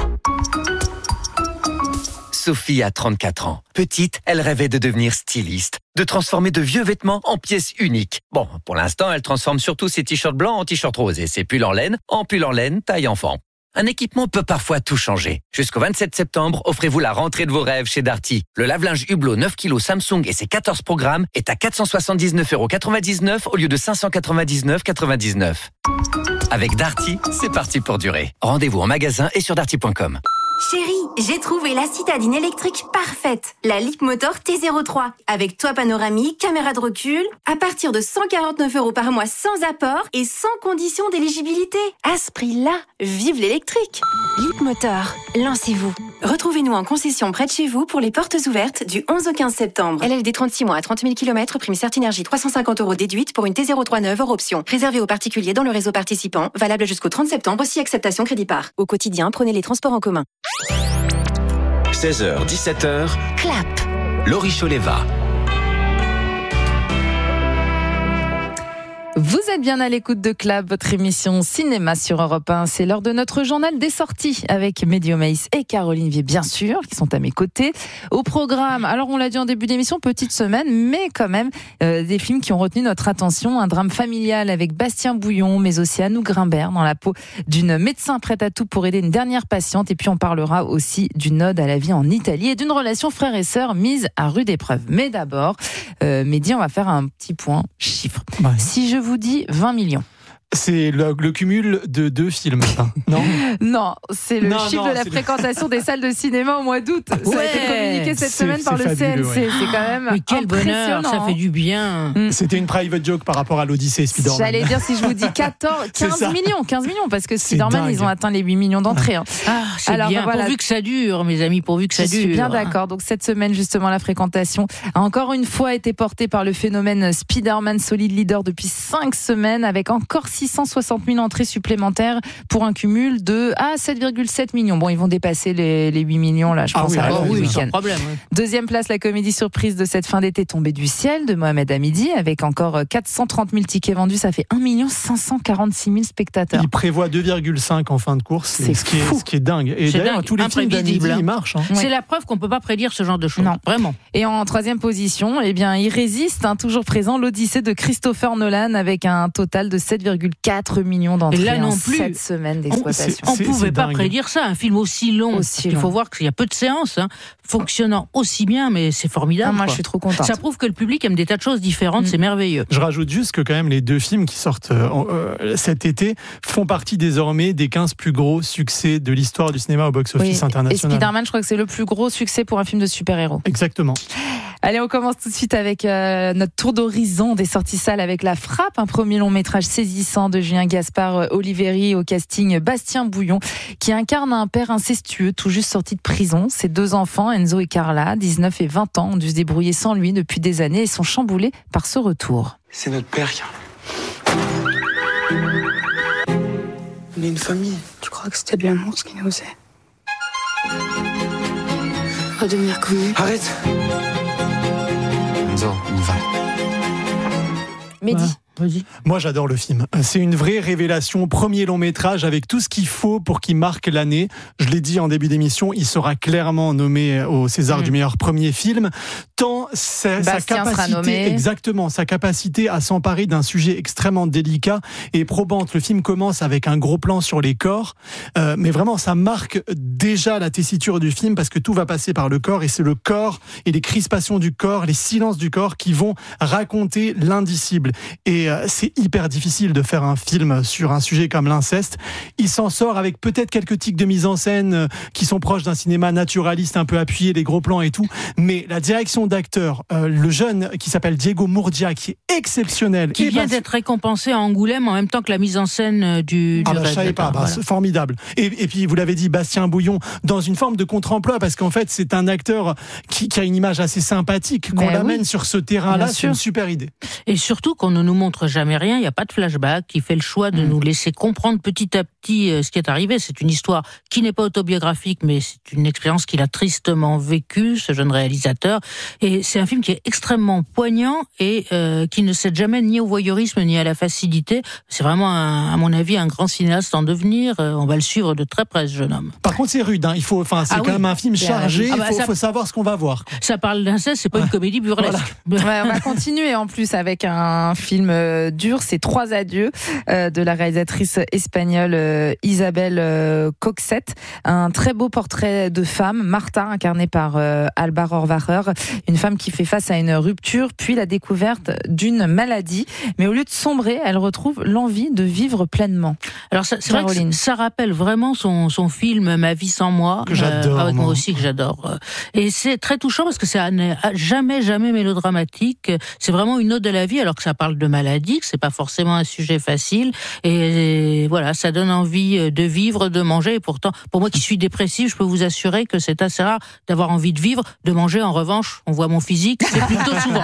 Sophie a 34 ans. Petite, elle rêvait de devenir styliste, de transformer de vieux vêtements en pièces uniques. Bon, pour l'instant, elle transforme surtout ses t-shirts blancs en t-shirts roses et ses pulls en laine taille enfant. Un équipement peut parfois tout changer. Jusqu'au 27 septembre, offrez-vous la rentrée de vos rêves chez Darty. Le lave-linge Hublot 9 kg Samsung et ses 14 programmes est à 479,99 € au lieu de 599,99 €. Avec Darty, c'est parti pour durer. Rendez-vous en magasin et sur darty.com. Chérie, j'ai trouvé la citadine électrique parfaite. La Leapmotor T03. Avec toit panoramique, caméra de recul. À partir de 149 € par mois sans apport et sans condition d'éligibilité. À ce prix-là, vive l'électrique. Leapmotor, lancez-vous. Retrouvez-nous en concession près de chez vous pour les portes ouvertes du 11 au 15 septembre. LLD 36 mois à 30 000 km, prime Certinergie 350 € déduite pour une T03 neuve hors option. Réservé aux particuliers dans le réseau participant. Valable jusqu'au 30 septembre si acceptation crédit par. Au quotidien, prenez les transports en commun. 16h, 17h, Clap. Laurie Choleva. Vous êtes bien à l'écoute de Clap, votre émission cinéma sur Europe 1. C'est l'heure de notre journal des sorties avec Mehdi Omaïs et Caroline Vier, bien sûr, qui sont à mes côtés. Au programme, alors on l'a dit en début d'émission, petite semaine, mais quand même des films qui ont retenu notre attention. Un drame familial avec Bastien Bouillon, mais aussi Anouk Grimbert dans la peau d'une médecin prête à tout pour aider une dernière patiente. Et puis on parlera aussi d'une ode à la vie en Italie et d'une relation frère et sœur mise à rude épreuve. Mais d'abord, Mehdi, on va faire un petit point chiffre. Ouais. Si je vous dis 20 millions. C'est le cumul de 2 films, non? Non, c'est le chiffre de la fréquentation des salles de cinéma au mois d'août. Ça a été communiqué cette semaine par le fabuleux, CNC. ouais. C'est quand même Mais quel bonheur, ça fait du bien. C'était une private joke par rapport à l'Odyssée et Spider-Man. J'allais dire, si je vous dis 15 millions, parce que Spider-Man, ils ont atteint les 8 millions d'entrées. C'est alors, bien, voilà. Pourvu que ça dure, mes amis, pourvu que ça dure. Je suis bien d'accord. Donc cette semaine, justement, la fréquentation a encore une fois été portée par le phénomène Spider-Man solide leader depuis 5 semaines, avec encore 660 000 entrées supplémentaires pour un cumul de 7,7 millions. Bon, ils vont dépasser les 8 millions, là, je pense, oui, week-end. sans problème. Oui. Deuxième place, la comédie surprise de cette fin d'été tombée du ciel de Mohamed Hamidi, avec encore 430 000 tickets vendus. Ça fait 1 546 000 spectateurs. Il prévoit 2,5 en fin de course, ce qui est dingue. Et d'ailleurs, tous les films d'Hamidi, ils marchent. C'est la preuve qu'on ne peut pas prédire ce genre de choses. Non. Vraiment. Et en troisième position, il résiste, toujours présent, l'Odyssée de Christopher Nolan, avec un total de 7,4 millions d'entrées. Et là non plus, 7 semaines d'exploitation. On ne pouvait pas prédire ça, un film aussi long. Il faut voir qu'il y a peu de séances, fonctionnant aussi bien, mais c'est formidable. Moi, je suis trop contente. Ça prouve que le public aime des tas de choses différentes, c'est merveilleux. Je rajoute juste que quand même les 2 films qui sortent cet été font partie désormais des 15 plus gros succès de l'histoire du cinéma au box-office international. Et Spider-Man, je crois que c'est le plus gros succès pour un film de super-héros. Exactement. Allez, on commence tout de suite avec notre tour d'horizon des sorties salles avec La Frappe, un premier long métrage saisissant de Julien Gaspard Oliveri, au casting Bastien Bouillon, qui incarne un père incestueux tout juste sorti de prison. Ses 2 enfants, Enzo et Carla, 19 et 20 ans, ont dû se débrouiller sans lui depuis des années et sont chamboulés par ce retour. C'est notre père, Carla. On est une famille. Tu crois que c'était de l'amour ce qu'il nous faisait? Redevenir connu. Arrête. Enzo, on y va. Mehdi. Vas-y. Moi, j'adore le film. C'est une vraie révélation, premier long métrage avec tout ce qu'il faut pour qu'il marque l'année. Je l'ai dit en début d'émission, il sera clairement nommé au César du meilleur premier film. Tant sa capacité à s'emparer d'un sujet extrêmement délicat et probante. Le film commence avec un gros plan sur les corps, mais vraiment, ça marque déjà la tessiture du film parce que tout va passer par le corps et c'est le corps et les crispations du corps, les silences du corps qui vont raconter l'indicible. Et c'est hyper difficile de faire un film sur un sujet comme l'inceste. Il s'en sort avec peut-être quelques tics de mise en scène qui sont proches d'un cinéma naturaliste un peu appuyé, les gros plans et tout, mais la direction d'acteur, le jeune qui s'appelle Diego Murgia, qui est exceptionnel. Qui vient d'être récompensé à Angoulême en même temps que la mise en scène du je savais pas, c'est formidable. Et puis vous l'avez dit, Bastien Bouillon, dans une forme de contre-emploi, parce qu'en fait c'est un acteur qui a une image assez sympathique, qu'on l'amène sur ce terrain-là, c'est une super idée. Et surtout qu'on ne nous montre jamais rien, il n'y a pas de flashback, qui fait le choix de nous laisser comprendre petit à petit ce qui est arrivé. C'est une histoire qui n'est pas autobiographique, mais c'est une expérience qu'il a tristement vécue, ce jeune réalisateur. Et c'est un film qui est extrêmement poignant et qui ne cède jamais ni au voyeurisme ni à la facilité. C'est vraiment, à mon avis, un grand cinéaste en devenir. On va le suivre de très près, ce jeune homme. Par contre, c'est rude. C'est quand même un film chargé. Il faut savoir ce qu'on va voir. Ça parle d'inceste, c'est pas une comédie burlesque. Voilà. On va continuer en plus avec un film dur. C'est 3 adieux de la réalisatrice espagnole Isabel Coxet. Un très beau portrait de femme, Martha, incarnée par Alba Rohrwacher, une femme qui fait face à une rupture, puis la découverte d'une maladie. Mais au lieu de sombrer, elle retrouve l'envie de vivre pleinement. Alors c'est vrai que ça rappelle vraiment son film Ma vie sans moi, que j'adore, avec moi aussi que j'adore. Et c'est très touchant parce que ça n'est jamais mélodramatique. C'est vraiment une ode à la vie, alors que ça parle de maladie, que c'est pas forcément un sujet facile. Et voilà, ça donne envie de vivre, de manger. Et pourtant, pour moi qui suis dépressive, je peux vous assurer que c'est assez rare d'avoir envie de vivre. De manger, en revanche, on voit mon physique, c'est plutôt souvent.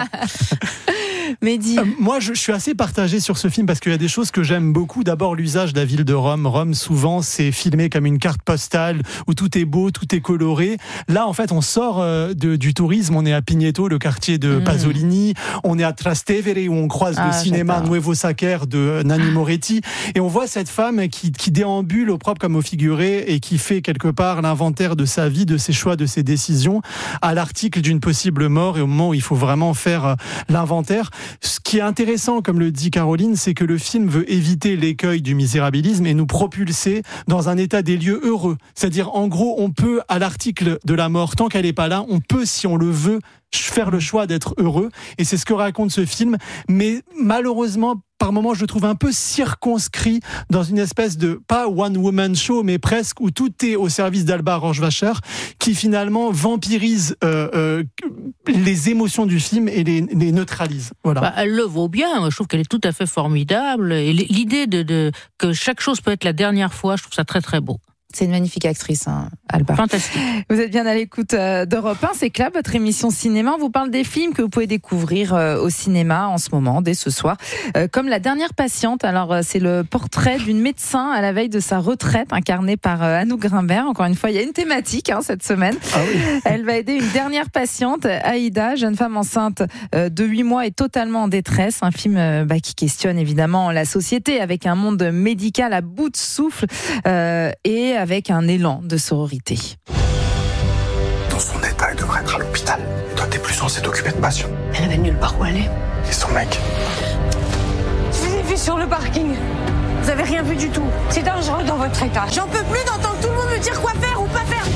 Mehdi. Moi, je suis assez partagé sur ce film parce qu'il y a des choses que j'aime beaucoup. D'abord, l'usage de la ville de Rome. Rome, souvent, c'est filmé comme une carte postale où tout est beau, tout est coloré. Là, en fait, on sort du tourisme. On est à Pigneto, le quartier de Pasolini. On est à Trastevere où on croise le cinéma Nuevo Sacer de Nanni Moretti. Et on voit cette femme qui déambule au propre comme au figuré et qui fait quelque part l'inventaire de sa vie, de ses choix, de ses décisions à l'article d'une possible mort et au moment où il faut vraiment faire l'inventaire. Ce qui est intéressant, comme le dit Caroline, c'est que le film veut éviter l'écueil du misérabilisme et nous propulser dans un état des lieux heureux. C'est-à-dire, en gros, on peut, à l'article de la mort, tant qu'elle n'est pas là, on peut, si on le veut, faire le choix d'être heureux. Et c'est ce que raconte ce film. Mais malheureusement, par moments, je le trouve un peu circonscrit dans une espèce de, pas one-woman show, mais presque, où tout est au service d'Alba Rohrwacher, qui finalement vampirise les émotions du film et les neutralise. Voilà. Elle le vaut bien. Je trouve qu'elle est tout à fait formidable. Et l'idée que chaque chose peut être la dernière fois, je trouve ça très très beau. C'est une magnifique actrice, Alba. Fantastique. Vous êtes bien à l'écoute d'Europe 1, c'est Club, votre émission cinéma. On vous parle des films que vous pouvez découvrir au cinéma en ce moment, dès ce soir. Comme La dernière patiente. Alors, c'est le portrait d'une médecin à la veille de sa retraite, incarnée par Anouk Grimbert. Encore une fois, il y a une thématique cette semaine. Ah oui. Elle va aider une dernière patiente, Aïda, jeune femme enceinte de 8 mois et totalement en détresse. Un film qui questionne évidemment la société, avec un monde médical à bout de souffle et avec un élan de sororité. Dans son état, elle devrait être à l'hôpital. Et toi, t'es plus censé t'occuper de patient. Elle avait nulle part où aller. Et son mec? Je vous ai vu sur le parking. Vous avez rien vu du tout. C'est dangereux dans votre état. J'en peux plus d'entendre tout le monde me dire quoi faire ou pas faire.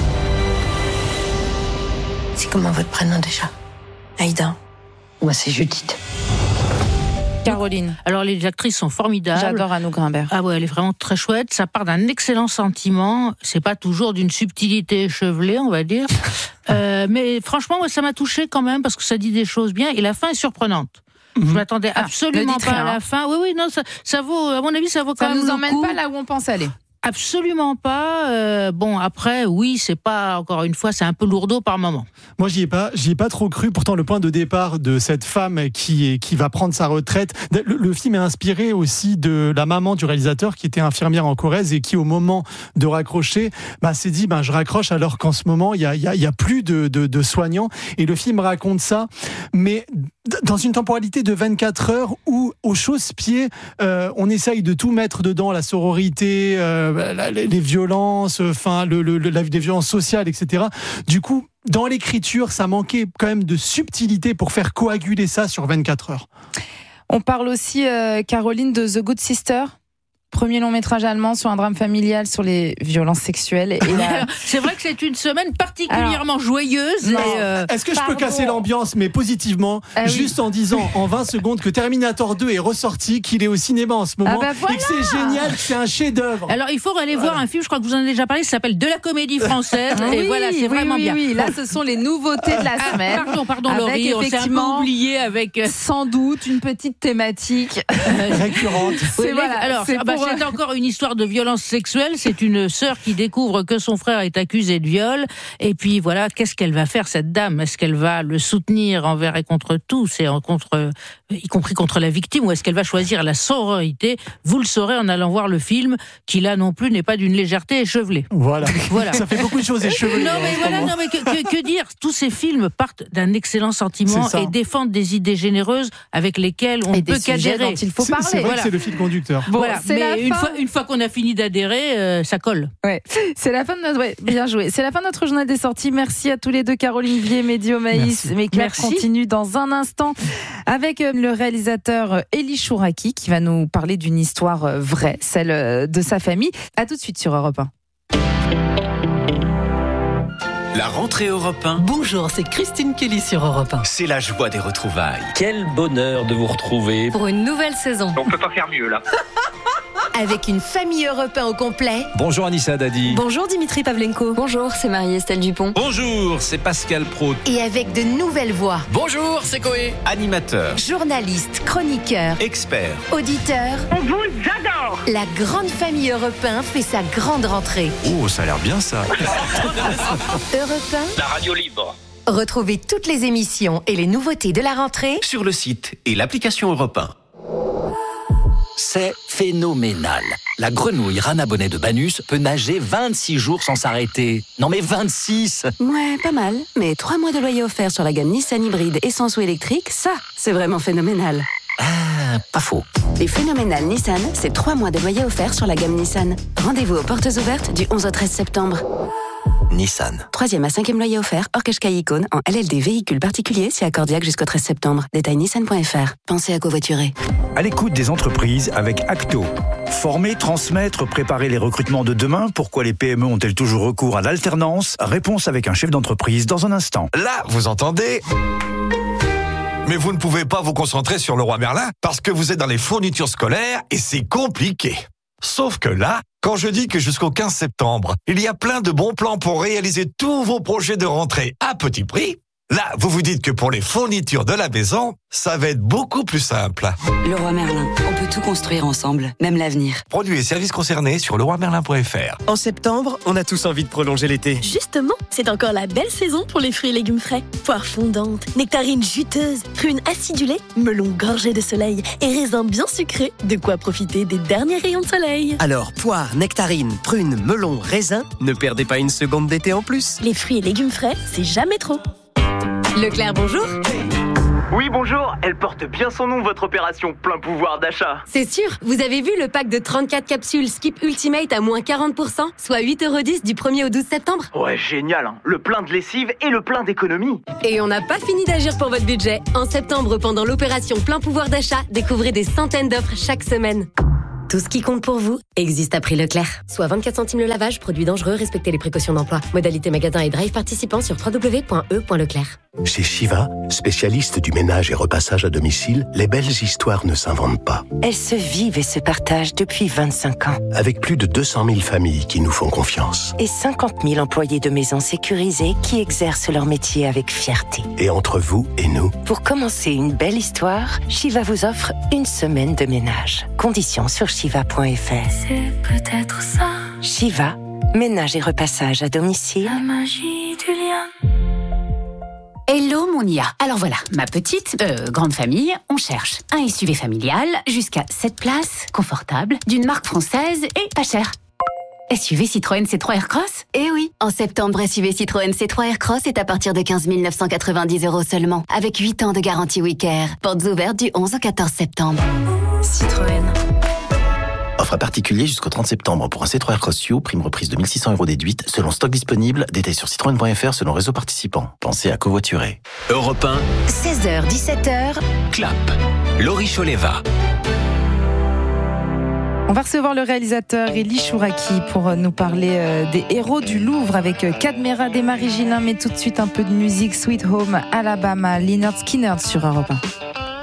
C'est comment votre prénom déjà? Aïda. Moi, c'est Judith. Caroline. Alors les actrices sont formidables. J'adore Anouk Grimbert. Ah ouais, elle est vraiment très chouette. Ça part d'un excellent sentiment. C'est pas toujours d'une subtilité échevelée, on va dire. Mais franchement, moi, ça m'a touchée quand même parce que ça dit des choses bien et la fin est surprenante. Je m'attendais absolument pas à la fin. Oui, non, ça vaut, à mon avis, ça vaut quand même le coup. Ça nous emmène pas là où on pense aller. Absolument pas. Bon, après, oui, c'est pas, encore une fois, c'est un peu lourdeau par moment. Moi, j'y ai pas trop cru. Pourtant, le point de départ de cette femme qui va prendre sa retraite, le film est inspiré aussi de la maman du réalisateur qui était infirmière en Corrèze et qui, au moment de raccrocher, s'est dit, je raccroche alors qu'en ce moment, il y a plus de soignants. Et le film raconte ça, mais dans une temporalité de 24 heures où, au chausse-pied, on essaye de tout mettre dedans, la sororité, les violences, les violences sociales, etc. Du coup, dans l'écriture, ça manquait quand même de subtilité pour faire coaguler ça sur 24 heures. On parle aussi, Caroline, de The Good Sister. Premier long métrage allemand sur un drame familial sur les violences sexuelles. Et là... C'est vrai que c'est une semaine particulièrement joyeuse. Est-ce que je peux casser l'ambiance, mais positivement, juste en disant en 20 secondes que Terminator 2 est ressorti, qu'il est au cinéma en ce moment, et que c'est génial, que c'est un chef-d'œuvre. Alors il faut aller voir un film, je crois que vous en avez déjà parlé, ça s'appelle De la comédie française. Et voilà, c'est vraiment bien. Oui, là ce sont les nouveautés de la semaine. Pardon Laurie, on s'est un peu oublié avec sans doute une petite thématique récurrente. C'est encore une histoire de violence sexuelle. C'est une sœur qui découvre que son frère est accusé de viol. Et puis voilà, qu'est-ce qu'elle va faire, cette dame? Est-ce qu'elle va le soutenir envers et contre tous, y compris contre la victime, ou est-ce qu'elle va choisir la sororité? Vous le saurez en allant voir le film, qui là non plus n'est pas d'une légèreté échevelée. Voilà. Ça fait beaucoup de choses échevelées. Que dire? Tous ces films partent d'un excellent sentiment et défendent des idées généreuses avec lesquelles on ne peut qu'adhérer. Dont il faut parler. C'est vrai que c'est le fil conducteur. Une fois qu'on a fini d'adhérer, ça colle. Ouais. C'est la fin de notre. Ouais, bien joué. C'est la fin de notre journal des sorties. Merci à tous les deux, Caroline Vier, Médio Maïs. Mais Claire continue dans un instant avec le réalisateur Elie Chouraki qui va nous parler d'une histoire vraie, celle de sa famille. À tout de suite sur Europe 1. La rentrée Europe 1. Bonjour, c'est Christine Kelly sur Europe 1. C'est la joie des retrouvailles. Quel bonheur de vous retrouver. Pour une nouvelle saison. On peut pas faire mieux là. Avec une famille Europe 1 au complet. Bonjour Anissa Dadi. Bonjour Dimitri Pavlenko. Bonjour, c'est Marie-Estelle Dupont. Bonjour, c'est Pascal Praud. Et avec de nouvelles voix. Bonjour, c'est Coé. Animateur. Journaliste, chroniqueur. Expert. Auditeur. On vous adore. La grande famille Europe 1 fait sa grande rentrée. Oh, ça a l'air bien ça. Europe 1. La radio libre. Retrouvez toutes les émissions et les nouveautés de la rentrée sur le site et l'application Europe 1. C'est phénoménal. La grenouille Rana Bonnet de Banus peut nager 26 jours sans s'arrêter. Non mais 26! Ouais, pas mal. Mais 3 mois de loyer offert sur la gamme Nissan hybride essence ou électrique, ça, c'est vraiment phénoménal. Ah, pas faux. Les phénoménales Nissan, c'est 3 mois de loyer offert sur la gamme Nissan. Rendez-vous aux portes ouvertes du 11 au 13 septembre. Nissan. 3e à 5e loyer offert, hors Qashqai Icône, en LLD véhicule particulier, si accordiaque jusqu'au 13 septembre. Détail nissan.fr. Pensez à covoiturer. À l'écoute des entreprises avec Acto. Former, transmettre, préparer les recrutements de demain. Pourquoi les PME ont-elles toujours recours à l'alternance? Réponse avec un chef d'entreprise dans un instant. Là, vous entendez? Mais vous ne pouvez pas vous concentrer sur Leroy Merlin parce que vous êtes dans les fournitures scolaires et c'est compliqué. Sauf que là, quand je dis que jusqu'au 15 septembre, il y a plein de bons plans pour réaliser tous vos projets de rentrée à petit prix, là, vous vous dites que pour les fournitures de la maison, ça va être beaucoup plus simple. Leroy Merlin, on peut tout construire ensemble, même l'avenir. Produits et services concernés sur leroymerlin.fr. En septembre, on a tous envie de prolonger l'été. Justement, c'est encore la belle saison pour les fruits et légumes frais. Poires fondantes, nectarines juteuses, prunes acidulées, melons gorgés de soleil et raisins bien sucrés. De quoi profiter des derniers rayons de soleil. Alors, poires, nectarines, prunes, melons, raisins, ne perdez pas une seconde d'été en plus. Les fruits et légumes frais, c'est jamais trop. Leclerc, bonjour. Oui, bonjour. Elle porte bien son nom, votre opération plein pouvoir d'achat. C'est sûr. Vous avez vu le pack de 34 capsules Skip Ultimate à moins 40%, soit 8,10€ du 1er au 12 septembre. Ouais, génial, hein. Le plein de lessive et le plein d'économie. Et on n'a pas fini d'agir pour votre budget. En septembre, pendant l'opération plein pouvoir d'achat, découvrez des centaines d'offres chaque semaine. Tout ce qui compte pour vous existe à prix Leclerc. Soit 24 centimes le lavage, produit dangereux, respectez les précautions d'emploi. Modalité magasin et drive participant sur www.e.leclerc. Chez Shiva, spécialiste du ménage et repassage à domicile, les belles histoires ne s'inventent pas. Elles se vivent et se partagent depuis 25 ans. Avec plus de 200 000 familles qui nous font confiance. Et 50 000 employés de maisons sécurisées qui exercent leur métier avec fierté. Et entre vous et nous, pour commencer une belle histoire, Shiva vous offre une semaine de ménage. Conditions sur shiva.fr. C'est peut-être ça. Shiva, ménage et repassage à domicile. La magie du lien. Hello Monia. Alors voilà, ma petite, grande famille, on cherche un SUV familial jusqu'à 7 places, confortable, d'une marque française et pas cher. SUV Citroën C3 Aircross? Eh oui, en septembre, SUV Citroën C3 Aircross est à partir de 15 990€ seulement, avec 8 ans de garantie Wicare. Portes ouvertes du 11 au 14 septembre. Citroën. offre à particulier jusqu'au 30 septembre pour un C3 Aircross U, prime reprise de 1600€ déduite, selon stock disponible, détail sur citroën.fr selon réseau participant. Pensez à covoiturer. Europe 1. 16h, 17h. Clap. Laurie Choleva. On va recevoir le réalisateur Elie Chouraki pour nous parler des héros du Louvre avec Cadmerade et Marie Gillin, mais tout de suite un peu de musique. Sweet Home Alabama, Lynyrd Skynyrd sur Europe 1.